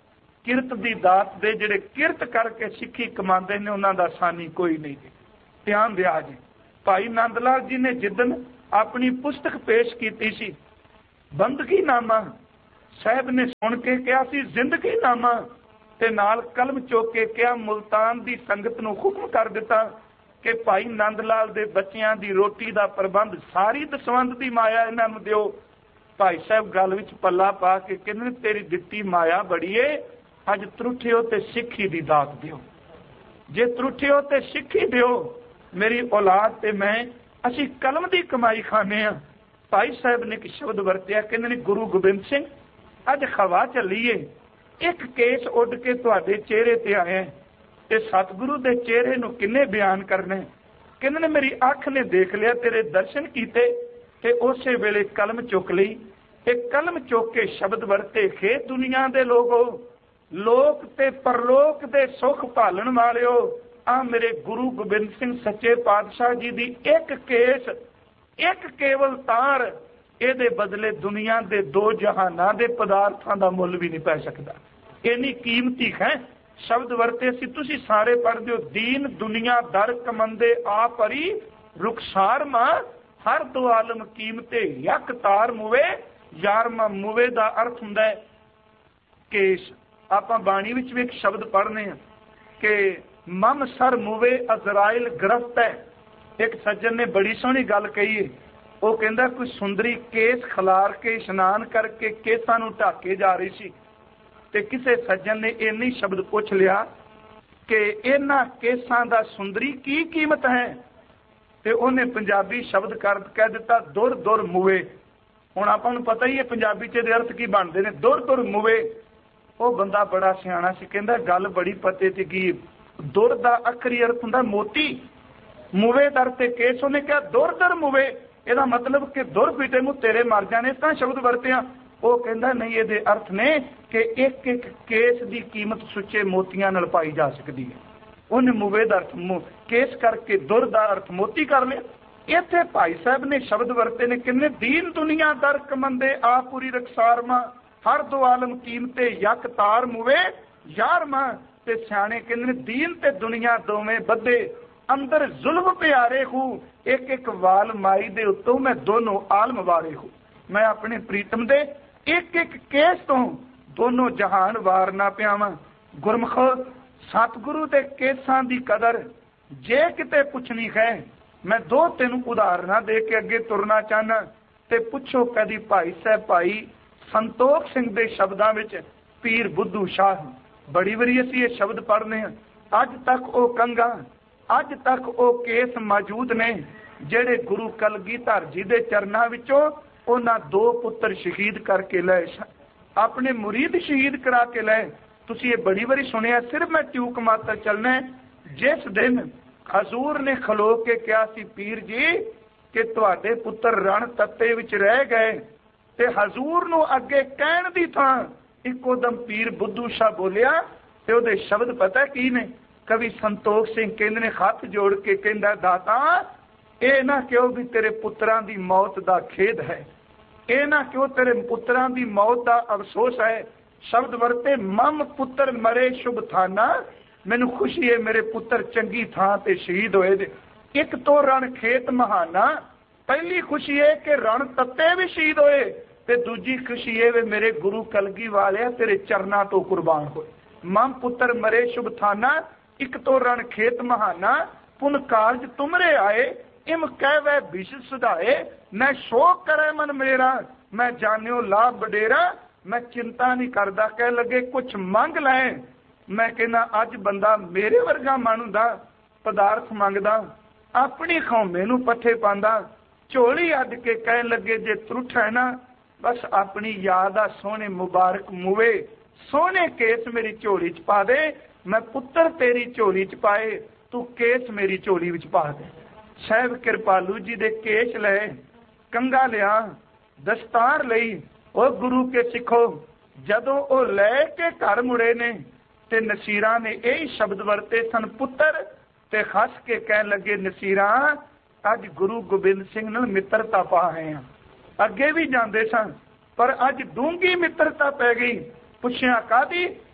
किरत दी दात दे जिहड़े किरत करके सिੱਖੀ कमाते ने उन्हां दा सानी कोई नहीं जी। ध्यान दिया जी। भाई नंद लाल जी ने जिदन अपनी पुस्तक पेश की सी बंदगीनामा, साहब ने सुन के कहा सी जिंदगीनामा, ते नाल कलम चुक के कहा मुल्तान दी संगत नूं हुक्म कर दिता कि भाई नंद लाल दे बच्चियां दी रोटी दा प्रबंध सारी दसवंध दी माया इन्हां नूं दिओ। भाई साहब गल विच पल्ला पा के कहंदे तेरी दित्ती माया बड़ी है, अज त्रुठियो ते सिੱਖੀ दी दात दिओ। जे त्रुठियो ते सिੱਖੀ दिओ, मेरी औलाद ते मैं असीं कलम दी कमाई खाने आ। भाई साहब ने एक शब्द वरतिया, कहंदे ने गुरु गोबिंद सिंह अज खवा चलीए, एक केस उड़ के तुहाडे चेहरे ते आया ते सतगुरु दे चेहरे नूं किन्ने बयान करना। कहंदे ने मेरी अख ने देख लिया, तेरे दर्शन कीते ते उसे वेले कलम चुक लई। एक कलम चुक के शब्द वरते, खे दुनिया दे लोगो, लोक ते परलोक दे सुख भालण वालिओ, आ मेरे गुरु गोबिंद सिंह सच्चे पातशाह जी दी एक केस, एक केवल तार, ਇਹਦੇ बदले दुनिया के दो जहाना के पदार्थों का मुल भी नहीं पै सकता। इन्नी कीमती है शब्द वरते सी, तुसी सारे पढ़ते हो। दीन दुनिया दर कमंदे आ परी रुखसार मां, हर दो आलम कीमते यक तार मुवे, यारमा मुवे का अर्थ हुंदा है केश। आपां बाणी विच भी एक शब्द पढ़ने हैं कि मम सर मुवे अजराइल गिरफ्त है। एक सज्जन ने बड़ी सोहनी गल कही है, वो कहता कोई सुंदरी केस खिलार के इशनान करके केसां नूं ढक के जा रही सी, ते किसी सज्जन ने इन्नी शब्द पूछ लिया कि इन्हां केसां दा सुंदरी की कीमत है, ते उन्हें पंजाबी शब्द कह दिता दुर दुर मुवे। हुण आपां नूं पता ही है पंजाबी च अर्थ की बनते ने, दुर दुर मुवे। वो बंदा बड़ा सियाणा सी, कहंदा गल बड़ी पते च की, दुर दा अखरी अर्थ हुंदा मोती, मुवे दर ते केस। उन्हें कहा दुर दुर मुवे, ਇਹਦਾ मतलब कि दुर पीटे ਨੂੰ तेरे मर जाने, इस तरह शब्द वरतिया। ਉਹ ਕਹਿੰਦਾ नहीं, ये अर्थ ने कि एक एक केस की कीमत सुच्चे मोतियां नाल पाई जा सकती है। उन्हें मुवे का अर्थ केस करके दुर का अर्थ मोती कर लिया। इत्थे भाई साहब ने शब्द वरते ने, किन्ने दीन दुनिया दर कमंदे आ पूरी रखसार मां, हर दो आलम कीमते यक तार मुवे यार मां। ते सियाणे कहंदे ने दीन ते दुनिया दोवें बद्धे, अंदर जुल्म प्यारे हूँ, एक एक वाल माई दे उत्तों मैं दोनों आलम वारे हूँ। मैं अपने प्रीतम दे एक एक केस तो दोनों जहान वार ना पियावां। गुरमुख सतगुरु दे केसां दी कदर जे किते पुछनी है, मैं दो तीन उदाहरण दे के अगे तुरना चाहना। ते पुछो कदी भाई साहब भाई संतोख सिंह दे शब्दां विच पीर बुद्धू शाह, बड़ी वारी असीं ये शब्द पढ़ने हैं। अज तक वो कंगा, अज तक वो केस मौजूद ने जेड़े गुरु कलगीधर जी दे चरनां विचों उन्हां दो पुत्र शहीद करके लए, अपने मुरीद शहीद करा के लए। तुसीं ये बड़ी वारी सुनिया, सिर्फ मैं ट्यूक मात्र चलना है। जिस दिन हजूर ने खलो के कहा सी पीर जी कि तुहाडे पुत्र रण तत्ते विच रह गए, ते हजूर नूं अगे कहण दी थां इकोदम पीर बुद्धू शाह बोलिया, ते उहदे शब्द पता की ने? कवि संतोख सिंह कहंदे ने हथ जोड़ के कहंदा, दाता ये ना क्यों भी तेरे पुत्रां दी मौत दा खेद है, ये ना क्यों तेरे पुत्रां दी मौत दा अफसोस है। शब्द वरते मम पुत्र मरे शुभ थाना, मैनू खुशी है मेरे पुत्र चंगी थां ते शहीद होए दे। एक तो रण खेत महाना, पहली खुशी है कि रण तत्ते भी शहीद होए, ते दूजी खुशी है वे मेरे गुरु कलगी वाले तेरे चरना तो कुर्बान होए। मम पुत्र मरे शुभ थाना, एक तो रण खेत महाना, पुन कारज तुमरे आए, इम कह वह विष सुधाए। मैं शोक करे मन मेरा, मैं जानियो लाभ बडेरा, मैं चिंता नहीं करदा कह लगे कुछ मंग लैं। मैं कहना अज बंदा मेरे वर्गा मानू दा पदार्थ मंगदा, अपनी खौमे नूं पट्ठे पांदा, झोली अड के कह लगे जे त्रुठ है ना, बस अपनी याद आ सोहने मुबारक मुवे, सोहने केस मेरी झोली च पा दे। मैं पुत्र तेरी झोली च पाए, तू केस मेरी झोली विच पा दे। साहब कृपालू जी दे केस लए, कंगा लिया, दस्तार लई। ओ गुरु के सिखो जदों ओ लै के घर मुड़े ने, ते नसीरां ने यही शब्द वरते सन पुत्र, ते हस के कह लगे नसीरां अज गुरु गोबिंद सिंह नाल मित्रता पा आए हैं। अगे भी जाते सन पर अज डूंगी मित्रता पै गई। पुछया कादी?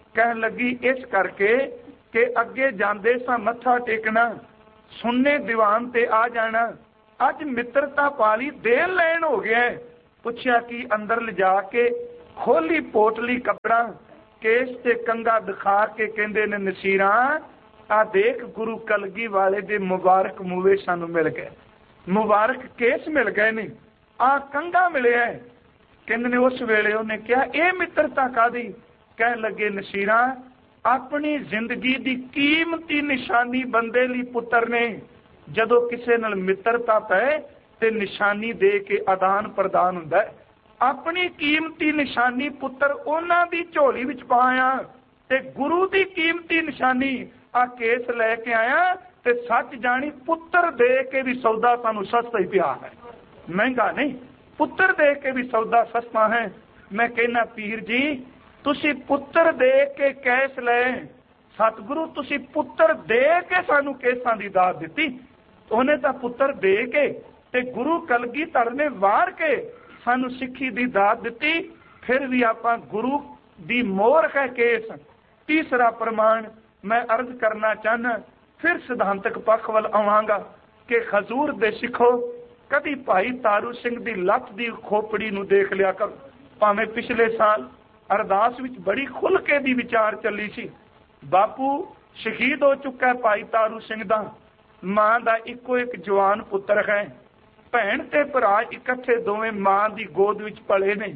ਕਹਿਣ ਲੱਗੀ ਇਸ ਕਰਕੇ ਕਿ ਅੱਗੇ ਜਾਂਦੇ ਸਾਂ ਮੱਥਾ ਟੇਕਣਾ, ਸੁਣਨੇ ਦੀਵਾਨ ਤੇ ਆ ਜਾਣਾ, ਅੱਜ ਮਿੱਤਰਤਾ ਪਾਲੀ ਦੇਣ ਲੈਣ ਹੋ ਗਿਆ। ਪੁੱਛਿਆ ਕਿ ਅੰਦਰ ਲਿਜਾ ਕੇ ਖੋਲੀ ਪੋਟਲੀ ਕੱਪੜਾ, ਕੇਸ ਤੇ ਕੰਗਾ ਦਿਖਾ ਕੇ ਕਹਿੰਦੇ ਨੇ ਨਸੀਰਾਂ ਆ ਦੇਖ ਗੁਰੂ ਕਲਗੀ ਵਾਲੇ ਦੇ ਮੁਬਾਰਕ ਮੂਵੇ ਸਾਨੂੰ ਮਿਲ ਗਏ, ਮੁਬਾਰਕ ਕੇਸ ਮਿਲ ਗਏ ਨੇ, ਆ ਕੰਗਾ ਮਿਲਿਆ। ਕਹਿੰਦੇ ਨੇ ਉਸ ਵੇਲੇ ਉਹਨੇ ਕਿਹਾ ਇਹ ਮਿੱਤਰਤਾ ਕਾਦੀ? ਕਹਿਣ ਲੱਗੇ ਨਸੀਰਾਂ ਆਪਣੀ ਜ਼ਿੰਦਗੀ ਦੀ ਕੀਮਤੀ ਨਿਸ਼ਾਨੀ ਬੰਦੇ ਲਈ ਪੁੱਤਰ ਨੇ, ਜਦੋਂ ਕਿਸੇ ਨਾਲ ਮਿੱਤਰਤਾ ਪਏ ਤੇ ਨਿਸ਼ਾਨੀ ਦੇ ਕੇ ਆਦਾਨ ਪ੍ਰਦਾਨ ਹੁੰਦਾ। ਆਪਣੀ ਕੀਮਤੀ ਨਿਸ਼ਾਨੀ ਪੁੱਤਰ ਉਹਨਾਂ ਦੀ ਝੋਲੀ ਵਿੱਚ ਪਾਇਆ ਤੇ ਗੁਰੂ ਦੀ ਕੀਮਤੀ ਨਿਸ਼ਾਨੀ ਆ ਕੇਸ ਲੈ ਕੇ ਆਇਆ। ਤੇ ਸੱਚ ਜਾਣੀ ਪੁੱਤਰ ਦੇ ਕੇ ਵੀ ਸੌਦਾ ਸਾਨੂੰ ਸਸਤਾ ਹੀ ਪਿਆ ਹੈ, ਮਹਿੰਗਾ ਨਹੀਂ। ਪੁੱਤਰ ਦੇ ਕੇ ਵੀ ਸੌਦਾ ਸਸਤਾ ਹੈ। ਮੈਂ ਕਹਿਣਾ ਪੀਰ ਜੀ ਤੁਸੀਂ ਪੁੱਤਰ ਦੇ ਕੇ ਕੇਸ ਲਏ, ਸਤਿਗੁਰੂ ਤੁਸੀਂ ਪੁੱਤਰ ਦੇ ਕੇ ਸਾਨੂੰ ਕੇਸਾਂ ਦੀ ਦਾਤ ਦਿੱਤੀ। ਉਹਨੇ ਤਾਂ ਪੁੱਤਰ ਦੇ ਕੇ ਤੇ ਗੁਰੂ ਕਲਗੀਧਰ ਨੇ ਵਾਰ ਕੇ ਸਾਨੂੰ ਸਿੱਖੀ ਦੀ ਦਾਤ ਦਿੱਤੀ। ਫਿਰ ਵੀ ਆਪਾਂ ਗੁਰੂ ਦੀ ਮੋਹਰ ਹੈ ਕੇਸ। ਤੀਸਰਾ ਪ੍ਰਮਾਣ ਮੈਂ ਅਰਜ਼ ਕਰਨਾ ਚਾਹਨਾ, ਫਿਰ ਸਿਧਾਂਤਕ ਪੱਖ ਵੱਲ ਆਵਾਂਗਾ ਕਿ ਹਜ਼ੂਰ ਦੇ ਸਿੱਖੋ ਕਦੀ ਭਾਈ ਤਾਰੂ ਸਿੰਘ ਦੀ ਲੱਤ ਦੀ ਖੋਪੜੀ ਨੂੰ ਦੇਖ ਲਿਆ ਕਰੋ। ਭਾਵੇਂ ਪਿਛਲੇ ਸਾਲ ਅਰਦਾਸ ਵਿੱਚ ਬੜੀ ਖੁੱਲ ਕੇ ਦੀ ਵਿਚਾਰ ਚੱਲੀ ਸੀ। ਬਾਪੂ ਸ਼ਹੀਦ ਹੋ ਚੁੱਕਾ ਭਾਈ ਤਾਰੂ ਸਿੰਘ ਦਾ, ਮਾਂ ਦਾ ਇੱਕੋ ਇੱਕ ਜਵਾਨ ਪੁੱਤਰ ਹੈ। ਭੈਣ ਤੇ ਭਰਾ ਇਕੱਠੇ ਦੋਵੇਂ ਮਾਂ ਦੀ ਗੋਦ ਵਿੱਚ ਪਲੇ ਨੇ।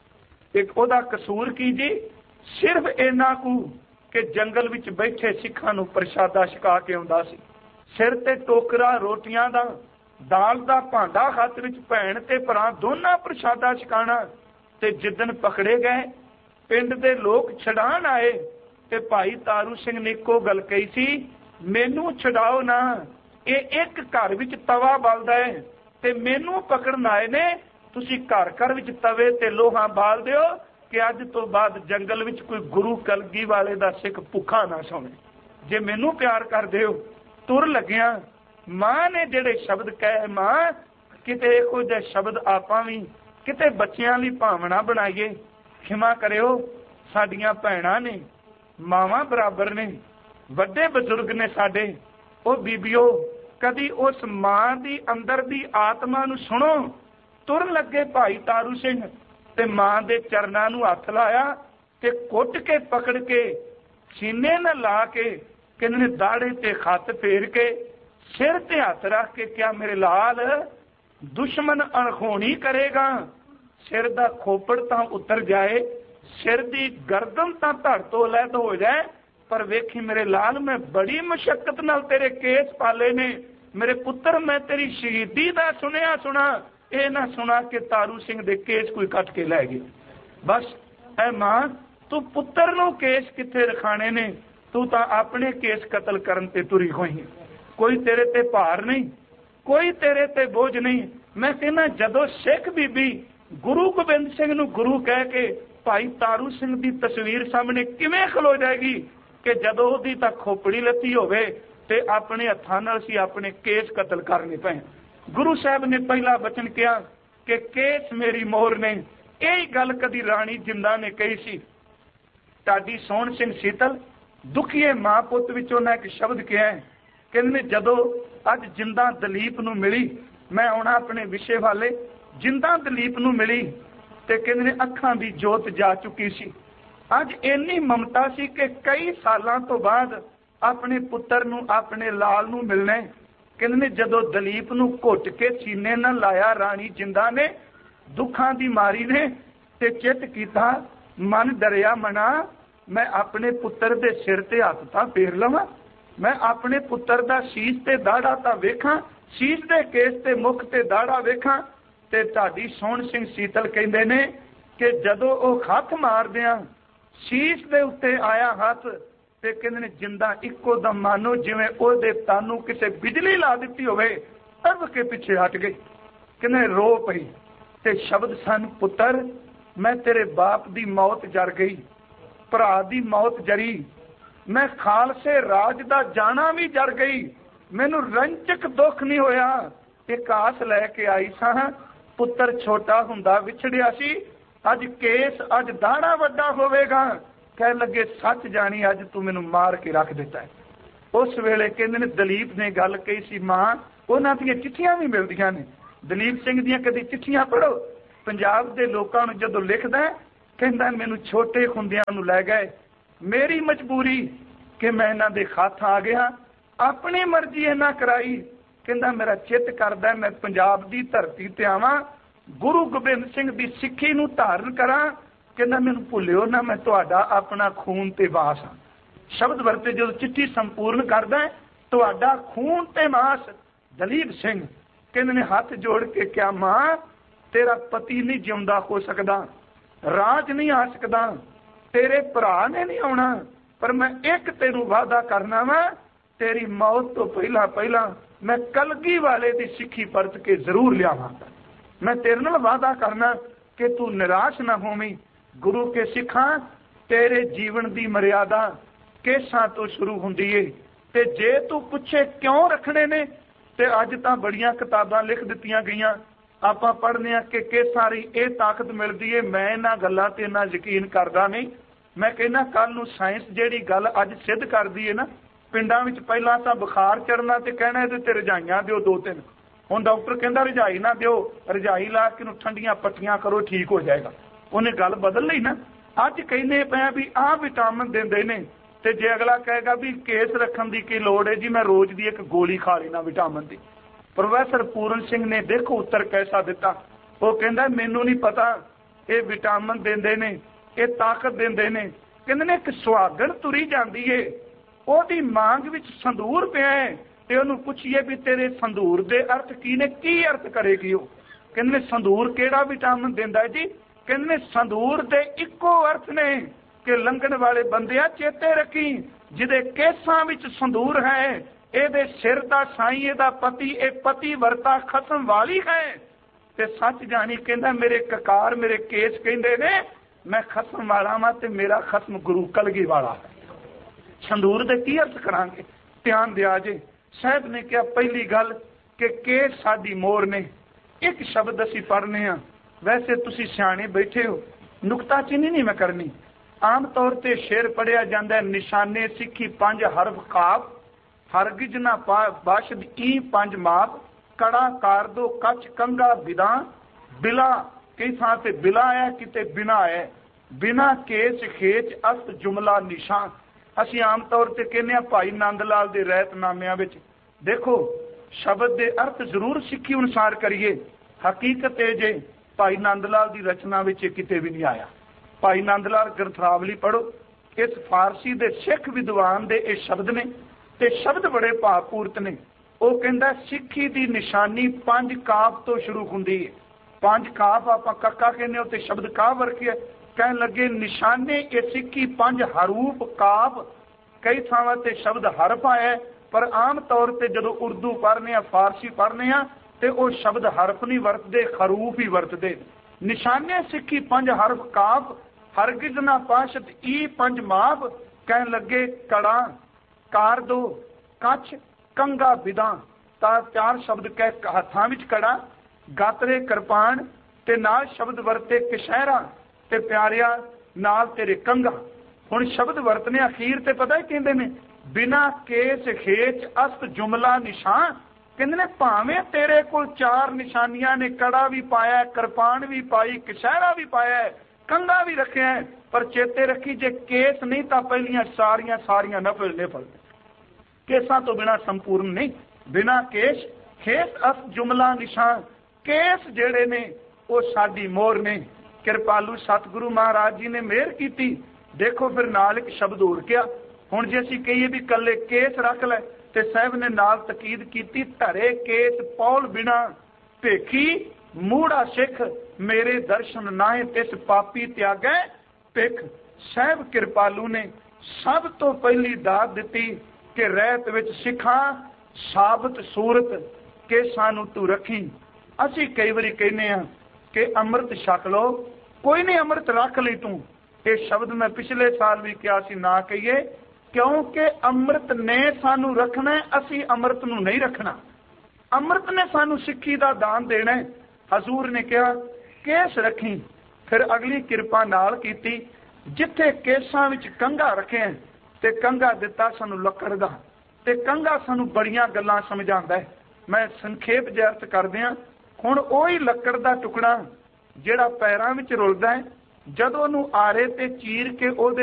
ਇੱਕ ਉਹਦਾ ਕਸੂਰ ਕੀ ਜੀ? ਸਿਰਫ ਇੰਨਾ ਕੁ ਕਿ ਜੰਗਲ ਵਿੱਚ ਬੈਠੇ ਸਿੱਖਾਂ ਨੂੰ ਪ੍ਰਸ਼ਾਦਾ ਛਕਾ ਕੇ ਆਉਂਦਾ ਸੀ। ਸਿਰ ਤੇ ਟੋਕਰਾ ਰੋਟੀਆਂ ਦਾ, ਦਾਲ ਦਾ ਭਾਂਡਾ ਹੱਥ ਵਿੱਚ, ਭੈਣ ਤੇ ਭਰਾ ਦੋਨਾਂ ਪ੍ਰਸ਼ਾਦਾ ਛਕਾਣਾ। ਤੇ ਜਿੱਦਣ ਪਕੜੇ ਗਏ ਪਿੰਡ ਦੇ ਲੋਕ ਛਡਾਣ ਆਏ ਤੇ ਭਾਈ ਤਾਰੂ ਸਿੰਘ ਨੇ ਇੱਕੋ ਗੱਲ ਕਹੀ ਸੀ, ਮੈਨੂੰ ਛਡਾਓ ਨਾ, ਇਹ ਇੱਕ ਘਰ ਵਿੱਚ ਤਵਾ ਬਲਦਾ ਹੈ ਤੇ ਮੈਨੂੰ ਪਕੜਨ ਆਏ ਨੇ। ਤੁਸੀਂ ਘਰ ਘਰ ਵਿੱਚ ਤਵੇ ਤੇ ਲੋਹਾ ਬਾਲ ਦਿਓ ਕਿ ਅੱਜ ਤੋਂ ਬਾਅਦ ਜੰਗਲ ਵਿੱਚ ਕੋਈ ਗੁਰੂ ਕਲਗੀ ਵਾਲੇ ਦਾ ਸਿੱਖ ਭੁੱਖਾ ਨਾ ਸੌਵੇ। ਜੇ ਮੈਨੂੰ ਪਿਆਰ ਕਰਦੇ ਹੋ। ਤੁਰ ਲੱਗਿਆ ਮਾਂ ਨੇ ਜਿਹੜੇ ਸ਼ਬਦ ਕਹੇ, ਮਾਂ ਕਿਤੇ ਇਹੋ ਜਿਹੇ ਸ਼ਬਦ ਆਪਾਂ ਵੀ ਕਿਤੇ ਬੱਚਿਆਂ ਲਈ ਭਾਵਨਾ ਬਣਾਈਏ। ਖਿਮਾ ਕਰਿਓ, ਸਾਡੀਆਂ ਭੈਣਾਂ ਨੇ, ਮਾਵਾਂ ਬਰਾਬਰ ਨੇ, ਵੱਡੇ ਬਜ਼ੁਰਗ ਨੇ ਸਾਡੇ। ਉਹ ਬੀਬੀਓ ਕਦੀ ਉਸ ਮਾਂ ਦੀ ਅੰਦਰ ਦੀ ਆਤਮਾ ਨੂੰ ਸੁਣੋ। ਤੁਰਨ ਲੱਗੇ ਭਾਈ ਤਾਰੂ ਸਿੰਘ ਤੇ ਮਾਂ ਦੇ ਚਰਨਾਂ ਨੂੰ ਹੱਥ ਲਾਇਆ ਤੇ ਕੁੱਟ ਕੇ ਪਕੜ ਕੇ ਸੀਨੇ ਨਾਲ ਲਾ ਕੇ ਕਹਿੰਦੇ ਨੇ ਦਾੜੇ ਤੇ ਹੱਥ ਫੇਰ ਕੇ ਸਿਰ ਤੇ ਹੱਥ ਰੱਖ ਕੇ ਕਿਹਾ, ਮੇਰੇ ਲਾਲ ਦੁਸ਼ਮਣ ਅਣਹੋਣੀ ਕਰੇਗਾ। ਸਿਰ ਦਾ ਖੋਪੜ ਤਾਂ ਉਤਰ ਜਾਏ, ਸਿਰ ਦੀ ਗਰਦਨ ਤਾਂ ਧੜ ਤੋਂ ਅਲੱਗ ਹੋ ਜਾਏ, ਪਰ ਵੇਖੀ ਮੇਰੇ ਲਾਲ ਮੈਂ ਬੜੀ ਮੁਸ਼ੱਕਤ ਨਾਲ ਤੇਰੇ ਕੇਸ ਪਾਲੇ ਨੇ। ਮੇਰੇ ਪੁੱਤਰ ਮੈਂ ਤੇਰੀ ਸ਼ਹੀਦੀ ਦਾ ਸੁਣਾ, ਇਹ ਨਾ ਸੁਣਾ ਕਿ ਤਾਰੂ ਸਿੰਘ ਦੇ ਕੇਸ ਕੋਈ ਕੱਟ ਕੇ ਲੈ ਗਏ। ਬਸ ਐ ਮਾਂ ਤੂੰ ਪੁੱਤਰ ਨੂੰ ਕੇਸ ਕਿੱਥੇ ਰਖਾਣੇ ਨੇ, ਤੂੰ ਤਾਂ ਆਪਣੇ ਕੇਸ ਕਤਲ ਕਰਨ ਤੇ ਤੁਰੀ ਹੋਈ। ਕੋਈ ਤੇਰੇ ਤੇ ਭਾਰ ਨਹੀਂ, ਕੋਈ ਤੇਰੇ ਤੇ ਬੋਝ ਨਹੀਂ। ਮੈਂ ਕਹਿੰਦਾ ਜਦੋਂ ਸਿੱਖ ਬੀਬੀ ਗੁਰੂ ਗੋਬਿੰਦ ਸਿੰਘ ਨੂੰ ਗੁਰੂ ਕਹਿ ਕੇ ਭਾਈ ਤਾਰੂ ਸਿੰਘ ਦੀ ਤਸਵੀਰ ਸਾਹਮਣੇ ਕਿਵੇਂ ਖਲੋ ਜਾਏਗੀ ਕਿ ਜਦੋਂ ਉਹਦੀ ਤਾਂ ਖੋਪੜੀ ਲੱਤੀ ਹੋਵੇ ਤੇ ਆਪਣੇ ਹੱਥਾਂ ਨਾਲ ਅਸੀਂ ਆਪਣੇ ਕੇਸ ਕਤਲ ਕਰਨੇ ਪਏ। ਗੁਰੂ ਸਾਹਿਬ ਨੇ ਪਹਿਲਾ ਬਚਨ ਕਿਹਾ ਕਿ ਕੇਸ ਮੇਰੀ ਮੋਹਰ ਨੇ। ਇਹ ਗੱਲ ਕਦੀ ਰਾਣੀ ਜਿੰਦਾ ਨੇ ਕਹੀ ਸੀ। ਢਾਡੀ ਸੋਹਣ ਸਿੰਘ ਸੀਤਲ ਦੁਖੀਏ ਮਾਂ ਪੁੱਤ ਵਿੱਚ ਉਹਨਾਂ ਇੱਕ ਸ਼ਬਦ ਕਿਹਾ, ਕਹਿੰਦੇ ਜਦੋਂ ਅੱਜ ਜਿੰਦਾ ਦਲੀਪ ਨੂੰ ਮਿਲੀ, ਮੈਂ ਆਉਣਾ ਆਪਣੇ ਵਿਸ਼ੇ ਵਾਲੇ, ਜਿੰਦਾ ਦਲੀਪ ਨੂੰ ਮਿਲੀ ਤੇ ਕਹਿੰਦੇ ਨੇ ਅੱਖਾਂ ਦੀ ਜੋਤ ਜਾ ਚੁੱਕੀ ਸੀ। ਅੱਜ ਇੰਨੀ ਮਮਤਾ ਸੀ ਕਿ ਕਈ ਸਾਲਾਂ ਤੋਂ ਬਾਅਦ ਆਪਣੇ ਪੁੱਤਰ ਨੂੰ, ਆਪਣੇ ਲਾਲ ਨੂੰ ਮਿਲਣਾ। ਕਹਿੰਦੇ ਨੇ ਜਦੋਂ ਦਲੀਪ ਨੂੰ ਘੁੱਟ ਕੇ ਸੀਨੇ ਨਾਲ ਲਾਇਆ ਰਾਣੀ ਜਿੰਦਾ ਨੇ, ਦੁੱਖਾਂ ਦੀ ਮਾਰੀ ਨੇ ਤੇ ਚਿੱਤ ਕੀਤਾ, ਮਨ ਡਰਿਆ ਮਨਾ, ਮੈਂ ਆਪਣੇ ਪੁੱਤਰ ਦੇ ਸਿਰ ਤੇ ਹੱਥ ਤਾਂ ਫੇਰ ਲਵਾਂ, ਮੈਂ ਆਪਣੇ ਪੁੱਤਰ ਦਾ ਸੀਸ ਤੇ ਦਾੜਾ ਤਾਂ ਵੇਖਾਂ, ਸੀਸ ਦੇ ਕੇਸ ਤੇ ਮੁਖ ਤੇ ਦਾੜਾ ਵੇਖਾਂ। ਤੇ ਢਾਡੀ ਸੋਹਣ ਸਿੰਘ ਸੀਤਲ ਕਹਿੰਦੇ ਨੇ ਕਿ ਜਦੋਂ ਉਹ ਹੱਥ ਮਾਰਦਿਆਂ ਸੀਸ ਦੇ ਉੱਤੇ ਆਇਆ ਹੱਥ ਤੇ ਕਹਿੰਦੇ ਨੇ ਜਿੰਦਾ ਇੱਕੋ ਦਮ ਮਾਨੋ ਜਿਵੇਂ ਉਹਦੇ ਤਾਨੂੰ ਕਿਸੇ ਬਿਜਲੀ ਲਾ ਦਿੱਤੀ ਹੋਵੇ, ਤਬ ਕੇ ਪਿੱਛੇ ਹਟ ਗਈ। ਕਹਿੰਦੇ ਰੋ ਪਈ ਤੇ ਸ਼ਬਦ ਸਨ, ਪੁੱਤਰ ਮੈਂ ਤੇਰੇ ਬਾਪ ਦੀ ਮੌਤ ਜਰ ਗਈ, ਭਰਾ ਦੀ ਮੌਤ ਜਰੀ, ਮੈਂ ਖਾਲਸੇ ਰਾਜ ਦਾ ਜਾਣਾ ਵੀ ਜਰ ਗਈ, ਮੈਨੂੰ ਰੰਚਕ ਦੁੱਖ ਨਹੀਂ ਹੋਇਆ। ਇੱਕ ਆਸ ਲੈ ਕੇ ਆਈ ਸਾਂ, ਪੁੱਤਰ ਛੋਟਾ ਹੁੰਦਾ ਵਿਛੜਿਆ ਸੀ, ਅੱਜ ਕੇਸ, ਅੱਜ ਦਾੜਾ ਵੱਡਾ ਹੋਵੇਗਾ, ਕਹਿਣ ਲੱਗੇ ਸੱਚ ਜਾਣੀ ਅੱਜ ਤੂੰ ਮੈਨੂੰ ਮਾਰ ਕੇ ਰੱਖ ਦਿੱਤਾ ਹੈ। ਉਸ ਵੇਲੇ ਕਹਿੰਦੇ ਨੇ ਦਲੀਪ ਨੇ ਗੱਲ ਕਹੀ ਸੀ, ਮਾਂ ਉਹਨਾਂ ਦੀਆਂ ਚਿੱਠੀਆਂ ਵੀ ਮਿਲਦੀਆਂ ਨੇ, ਦਲੀਪ ਸਿੰਘ ਦੀਆਂ ਕਦੀ ਚਿੱਠੀਆਂ ਪੜ੍ਹੋ। ਪੰਜਾਬ ਦੇ ਲੋਕਾਂ ਨੂੰ ਜਦੋਂ ਲਿਖਦਾ ਕਹਿੰਦਾ ਮੈਨੂੰ ਛੋਟੇ ਹੁੰਦਿਆਂ ਨੂੰ ਲੈ ਗਏ, ਮੇਰੀ ਮਜਬੂਰੀ ਕਿ ਮੈਂ ਇਹਨਾਂ ਦੇ ਹੱਥ ਆ ਗਿਆ, ਆਪਣੀ ਮਰਜ਼ੀ ਇਹਨਾਂ ਕਰਾਈ। ਕਹਿੰਦਾ ਮੇਰਾ ਚਿੱਤ ਕਰਦਾ ਮੈਂ ਪੰਜਾਬ ਦੀ ਧਰਤੀ ਤੇ ਆਵਾਂ, ਗੁਰੂ ਗੋਬਿੰਦ ਸਿੰਘ ਦੀ ਸਿੱਖੀ ਨੂੰ ਧਾਰਨ ਕਰਾਂ। ਕਹਿੰਦਾ ਮੈਨੂੰ ਭੁੱਲਿਓ ਨਾ, ਮੈਂ ਤੁਹਾਡਾ ਆਪਣਾ ਖੂਨ ਤੇ ਵਾਸ ਹਾਂ। ਸ਼ਬਦ ਵਰਤੇ ਜਦੋਂ ਚਿੱਠੀ ਸੰਪੂਰਨ ਕਰਦਾ, ਤੁਹਾਡਾ ਖੂਨ ਤੇ ਮਾਸ। ਦਲੀਪ ਸਿੰਘ ਕਹਿੰਦੇ ਨੇ ਹੱਥ ਜੋੜ ਕੇ ਕਿਹਾ, ਮਾਂ ਤੇਰਾ ਪਤੀ ਨਹੀਂ ਜਿਉਂਦਾ ਹੋ ਸਕਦਾ, ਰਾਜ ਨਹੀਂ ਆ ਸਕਦਾ, ਤੇਰੇ ਭਰਾ ਨੇ ਨਹੀਂ ਆਉਣਾ, ਪਰ ਮੈਂ ਇੱਕ ਤੈਨੂੰ ਵਾਅਦਾ ਕਰਨਾ ਵਾ, ਤੇਰੀ ਮੌਤ ਤੋਂ ਪਹਿਲਾਂ ਪਹਿਲਾਂ ਮੈਂ ਕਲਗੀ ਵਾਲੇ ਦੀ ਸਿੱਖੀ ਪਰਤ ਕੇ ਜ਼ਰੂਰ ਲਿਆਵਾਂਗਾ। ਮੈਂ ਤੇਰੇ ਨਾਲ ਵਾਅਦਾ ਕਰਨਾ ਕਿ ਤੂੰ ਨਿਰਾਸ਼ ਨਾ ਹੋਵੀਂ। ਗੁਰੂ ਕੇ ਸਿੱਖਾਂ ਤੇਰੇ ਜੀਵਨ ਦੀ ਮਰਿਆਦਾ ਕੇਸਾਂ ਤੋਂ ਸ਼ੁਰੂ ਹੁੰਦੀ ਏ, ਤੇ ਜੇ ਤੂੰ ਪੁੱਛੇ ਕਿਉਂ ਰੱਖਣੇ ਨੇ, ਤੇ ਅੱਜ ਤਾਂ ਬੜੀਆਂ ਕਿਤਾਬਾਂ ਲਿਖ ਦਿੱਤੀਆਂ ਗਈਆਂ, ਆਪਾਂ ਪੜ੍ਹਦੇ ਹਾਂ ਕਿ ਕੇਸਾਂ ਦੀ ਇਹ ਤਾਕਤ ਮਿਲਦੀ ਏ। ਮੈਂ ਇਹਨਾਂ ਗੱਲਾਂ ਤੇ ਇੰਨਾ ਯਕੀਨ ਕਰਦਾ ਨਹੀਂ। ਮੈਂ ਕਹਿੰਦਾ ਕੱਲ ਨੂੰ ਸਾਇੰਸ ਜਿਹੜੀ ਗੱਲ ਅੱਜ ਸਿੱਧ ਕਰਦੀ ਏ ਨਾ, ਪਿੰਡਾਂ ਵਿੱਚ ਪਹਿਲਾਂ ਤਾਂ ਬੁਖਾਰ ਚੜਨਾ ਤੇ ਕਹਿਣਾ ਇਹਦੇ ਤੇ ਰਜਾਈਆਂ ਦਿਓ 2-3, ਹੁਣ ਡਾਕਟਰ ਕਹਿੰਦਾ ਰਜਾਈ ਨਾ ਦਿਓ, ਰਜਾਈ ਲਾ ਕੇ ਨੂੰ ਠੰਡੀਆਂ ਪੱਟੀਆਂ ਕਰੋ, ਠੀਕ ਹੋ ਜਾਏਗਾ। ਉਹਨੇ ਗੱਲ ਬਦਲ ਲਈ ਨਾ। ਅੱਜ ਕਹਿੰਦੇ ਪਏ ਵੀ ਆਹ ਵਿਟਾਮਿਨ ਦਿੰਦੇ ਨੇ, ਤੇ ਜੇ ਅਗਲਾ ਕਹੇਗਾ ਵੀ ਕੇਸ ਰੱਖਣ ਦੀ ਕੀ ਲੋੜ ਹੈ ਜੀ, ਮੈਂ ਰੋਜ਼ ਦੀ ਇੱਕ ਗੋਲੀ ਖਾ ਲੈਣਾ ਵਿਟਾਮਿਨ ਦੀ। ਪ੍ਰੋਫੈਸਰ ਪੂਰਨ ਸਿੰਘ ਨੇ ਦੇਖੋ ਉੱਤਰ ਕੈਸਾ ਦਿੱਤਾ। ਉਹ ਕਹਿੰਦਾ ਮੈਨੂੰ ਨਹੀਂ ਪਤਾ ਇਹ ਵਿਟਾਮਿਨ ਦਿੰਦੇ ਨੇ, ਇਹ ਤਾਕਤ ਦਿੰਦੇ ਨੇ। ਕਹਿੰਦੇ ਨੇ ਇੱਕ ਸੁਹਾਗਣ ਤੁਰੀ ਜਾਂਦੀ ਏ, ਉਹਦੀ ਮਾਂਗ ਵਿੱਚ ਸੰਦੂਰ ਪਿਆ ਹੈ, ਤੇ ਉਹਨੂੰ ਪੁੱਛੀਏ ਵੀ ਤੇਰੇ ਸੰਦੂਰ ਦੇ ਅਰਥ ਕੀ ਨੇ, ਕੀ ਅਰਥ ਕਰੇਗੀ ਉਹ। ਕਹਿੰਦੇ ਨੇ ਸੰਦੂਰ ਕਿਹੜਾ ਵਿਟਾਮਿਨ ਦਿੰਦਾ ਜੀ। ਕਹਿੰਦੇ ਨੇ ਸੰਦੂਰ ਦੇ ਇੱਕੋ ਅਰਥ ਨੇ ਕਿ ਲੰਘਣ ਵਾਲੇ ਬੰਦਿਆ ਚੇਤੇ ਰੱਖੀ, ਜਿਹਦੇ ਕੇਸਾਂ ਵਿੱਚ ਸੰਦੂਰ ਹੈ, ਇਹਦੇ ਸਿਰ ਦਾ ਸਾਈਂ ਇਹਦਾ ਪਤੀ, ਇਹ ਪਤੀ ਵਰਤਾ ਖਸਮ ਵਾਲੀ ਹੈ। ਤੇ ਸੱਚ ਜਾਣੀ ਕਹਿੰਦਾ ਮੇਰੇ ਕਕਾਰ ਮੇਰੇ ਕੇਸ ਕਹਿੰਦੇ ਨੇ ਮੈਂ ਖਸਮ ਵਾਲਾ ਵਾਂ, ਤੇ ਮੇਰਾ ਖਸਮ ਗੁਰੂ ਕਲਗੀ ਵਾਲਾ ਹੈ। ਸੰਦੂਰ ਦੇ ਕੀ ਅਰਥ ਕਰਾਂਗੇ, ਧਿਆਨ ਦਿਆ ਜੇ। ਸਾਹਿਬ ਨੇ ਕਿਹਾ ਪਹਿਲੀ ਗੱਲ ਕਿ ਕੇਸ ਸਾਡੀ ਮੋਹਰ ਨੇ। ਇੱਕ ਸ਼ਬਦ ਅਸੀਂ ਪੜ੍ਹਨੇ ਆ, ਵੈਸੇ ਤੁਸੀਂ ਸਿਆਣੇ ਬੈਠੇ ਹੋ, ਨੁਕਤਾਚੀਨੀ ਨਹੀਂ ਮੈਂ ਕਰਨੀ। ਆਮ ਤੌਰ ਤੇ ਸ਼ੇਰ ਪੜਿਆ ਜਾਂਦਾ, ਨਿਸ਼ਾਨੇ ਸਿੱਖੀ 5 ਹਰਫ ਕਾਬ, ਹਰਗਿਜ ਨਾ ਬਾਸ਼ਦ ਈ 5 ਮਾਪ, ਕੜਾ ਕਾਰ ਦੋ ਕੱਚ ਕੰਗਾ ਬਿਦਾ, ਬਿਲਾ ਕਈ ਥਾਂ ਤੇ ਬਿਲਾ ਹੈ, ਕਿਤੇ ਬਿਨਾ ਹੈ, ਬਿਨਾ ਕੇਸ ਖੇਚ ਅਸਤ ਜੁਮਲਾ ਨਿਸ਼ਾਨ। ਅਸੀਂ ਆਮ ਤੌਰ ਤੇ ਕਹਿੰਦੇ ਆ ਭਾਈ ਨੰਦ ਲਾਲ ਦੇ ਰਹਿਤਨਾਮਿਆਂ ਵਿੱਚ ਦੇਖੋ ਸ਼ਬਦ ਦੇ ਅਰਥ ਜ਼ਰੂਰ ਸਿੱਖੀ ਅਨੁਸਾਰ ਕਰੀਏ, ਹਕੀਕਤ ਇਹ ਜੇ ਭਾਈ ਨੰਦ ਲਾਲ ਦੀ ਰਚਨਾ ਵਿੱਚ ਕਿਤੇ ਵੀ ਨਹੀਂ ਆਇਆ। ਭਾਈ ਨੰਦ ਲਾਲ ਗ੍ਰੰਥਾਵਲੀ ਪੜ੍ਹੋ, ਇਸ ਫਾਰਸੀ ਦੇ ਸਿੱਖ ਵਿਦਵਾਨ ਦੇ ਇਹ ਸ਼ਬਦ ਨੇ, ਤੇ ਸ਼ਬਦ ਬੜੇ ਭਾਵਪੂਰਤ ਨੇ। ਉਹ ਕਹਿੰਦਾ ਸਿੱਖੀ ਦੀ ਨਿਸ਼ਾਨੀ 5 ਕਾਫ ਤੋਂ ਸ਼ੁਰੂ ਹੁੰਦੀ ਹੈ। 5 ਕਾਫ ਆਪਾਂ ਕੱਕਾ ਕਹਿੰਦੇ ਹੋ, ਤੇ ਸ਼ਬਦ ਕਾਫ ਵਰਕਿਆ ਕਹਿਣ ਲੱਗੇ ਨਿਸ਼ਾਨੇ ਇਹ ਸਿੱਖੀ 5 ਹਰੂਪ ਕਾਫ। ਕਈ ਥਾਵਾਂ ਤੇ ਸ਼ਬਦ ਹਰਫ ਆਇਆ, ਪਰ ਆਮ ਤੌਰ ਤੇ ਜਦੋਂ ਉਰਦੂ ਪੜ੍ਹਨੇ ਆ ਫਾਰਸੀ ਪੜ੍ਹਨੇ ਆ ਤੇ ਉਹ ਸ਼ਬਦ ਹਰਫ ਨਹੀਂ ਵਰਤਦੇ, ਖਰੂਫ ਹੀ ਵਰਤਦੇ। ਨਿਸ਼ਾਨੇ ਸਿੱਖੀ 5 ਹਰਫ ਕਾਫ, ਹਰਗਿਜ਼ ਨਾ ਪਾਸ਼ਤ ਈ 5 ਮਾਪ। ਕਹਿਣ ਲੱਗੇ ਕੜਾ ਕਾਰ ਦੋ ਕੱਚ ਕੰਗਾ ਬਿਦਾ, ਤਾਂ 4 ਸ਼ਬਦ ਕਹਿ ਹੱਥਾਂ ਵਿੱਚ ਕੜਾ, ਗਾਤਰੇ ਕਿਰਪਾਨ, ਤੇ ਨਾਲ ਸ਼ਬਦ ਵਰਤੇ ਕਸ਼ਹਿਰਾ, ਤੇ ਪਿਆਰਿਆ ਨਾਲ ਤੇਰੇ ਕੰਗਾ। ਹੁਣ ਸ਼ਬਦ ਵਰਤਨੇ ਅਖੀਰ ਤੇ ਪਤਾ ਹੀ ਕਹਿੰਦੇ ਨੇ ਬਿਨਾ ਕੇਸ ਖੇਚ ਅਸਤ ਜੁਮਲਾ ਨਿਸ਼ਾਨ। ਕਹਿੰਦੇ ਨੇ ਭਾਵੇਂ ਤੇਰੇ ਕੋਲ 4 ਨਿਸ਼ਾਨੀਆਂ ਨੇ, ਕੜਾ ਵੀ ਪਾਇਆ, ਕਿਰਪਾਨ ਵੀ ਪਾਈ, ਕਸ਼ਹਿਰਾ ਵੀ ਪਾਇਆ, ਕੰਗਾ ਵੀ ਰੱਖਿਆ, ਪਰ ਚੇਤੇ ਰੱਖੀ ਜੇ ਕੇਸ ਨਹੀਂ ਤਾਂ ਪਹਿਲੀਆਂ ਸਾਰੀਆਂ ਨਫਲ ਕੇਸਾਂ ਤੋਂ ਬਿਨਾ ਸੰਪੂਰਨ ਨਹੀਂ। ਬਿਨਾ ਕੇਸ ਖੇਸ ਅਸ ਜੁਮਲਾ ਨਿਸ਼ਾਨ। ਕੇਸ ਜਿਹੜੇ ਨੇ ਉਹ ਸਾਡੀ ਮੋਹਰ ਨੇ। ਕਿਰਪਾਲੂ ਸਤਿਗੁਰੂ ਮਹਾਰਾਜ ਜੀ ਨੇ ਮਿਹਰ ਕੀਤੀ। ਦੇਖੋ ਫਿਰ ਨਾਲ ਇੱਕ ਸ਼ਬਦ ਹੋਰ ਕਿਹਾ। ਹੁਣ ਜੇ ਅਸੀਂ ਕਹੀਏ ਵੀ ਕੱਲੇ ਕੇਸ ਰੱਖ ਲੈ, ਤੇ ਸਾਹਿਬ ਨੇ ਨਾਲ ਤਕੀਦ ਕੀਤੀ ਧਰੇ ਕੇਸ ਪੌਲ ਬਿਨਾ, ਭੇਖੀ ਮੂੜਾ ਸਿੱਖ ਮੇਰੇ ਦਰਸ਼ਨ ਨਾਏ, ਤਿਸ ਪਾਪੀ ਤਿਆਗੈ ਭਿਖ। ਸਾਹਿਬ ਕਿਰਪਾਲੂ ਨੇ ਸਭ ਤੋਂ ਪਹਿਲੀ ਦਾਤ ਦਿੱਤੀ ਕਿ ਰਹਿਤ ਵਿੱਚ ਸਿੱਖਾਂ ਸਾਬਤ ਸੂਰਤ ਕਿ ਸਾਨੂੰ ਤੂੰ ਰੱਖੀ। ਅਸੀਂ ਕਈ ਵਾਰੀ ਕਹਿੰਦੇ ਆ ਕਿ ਅੰਮ੍ਰਿਤ ਛਕ ਲਓ, ਕੋਈ ਨਹੀਂ ਅੰਮ੍ਰਿਤ ਰੱਖ ਲਈ ਤੂੰ। ਇਹ ਸ਼ਬਦ ਮੈਂ ਪਿਛਲੇ ਸਾਲ ਵੀ ਕਿਹਾ ਸੀ ਨਾ ਕਹੀਏ, ਕਿਉਂਕਿ ਅੰਮ੍ਰਿਤ ਨੇ ਸਾਨੂੰ ਰੱਖਣਾ, ਅਸੀਂ ਅੰਮ੍ਰਿਤ ਨੂੰ ਨਹੀਂ ਰੱਖਣਾ। ਅੰਮ੍ਰਿਤ ਨੇ ਸਾਨੂੰ ਸਿੱਖੀ ਦਾ ਦਾਨ ਦੇਣਾ। ਹਜ਼ੂਰ ਨੇ ਕਿਹਾ ਕੇਸ ਰੱਖੀ, ਫਿਰ ਅਗਲੀ ਕਿਰਪਾ ਨਾਲ ਕੀਤੀ ਜਿੱਥੇ ਕੇਸਾਂ ਵਿੱਚ ਕੰਘਾ ਰੱਖਿਆ ਤੇ ਕੰਘਾ ਦਿੱਤਾ ਸਾਨੂੰ ਲੱਕੜ ਦਾ, ਤੇ ਕੰਘਾ ਸਾਨੂੰ ਬੜੀਆਂ ਗੱਲਾਂ ਸਮਝਾਉਂਦਾ ਹੈ। ਮੈਂ ਸੰਖੇਪ ਜਿਆਰਤ ਕਰਦਿਆਂ, ਹੁਣ ਉਹੀ ਲੱਕੜ ਦਾ ਟੁਕੜਾ ਜਿਹੜਾ ਪੈਰਾਂ ਵਿੱਚ ਰੁਲਦਾ ਹੈ, ਜਦੋਂ ਉਹਨੂੰ ਆਰੇ ਤੇ ਚੀਰ ਕੇ ਉਹਦੇ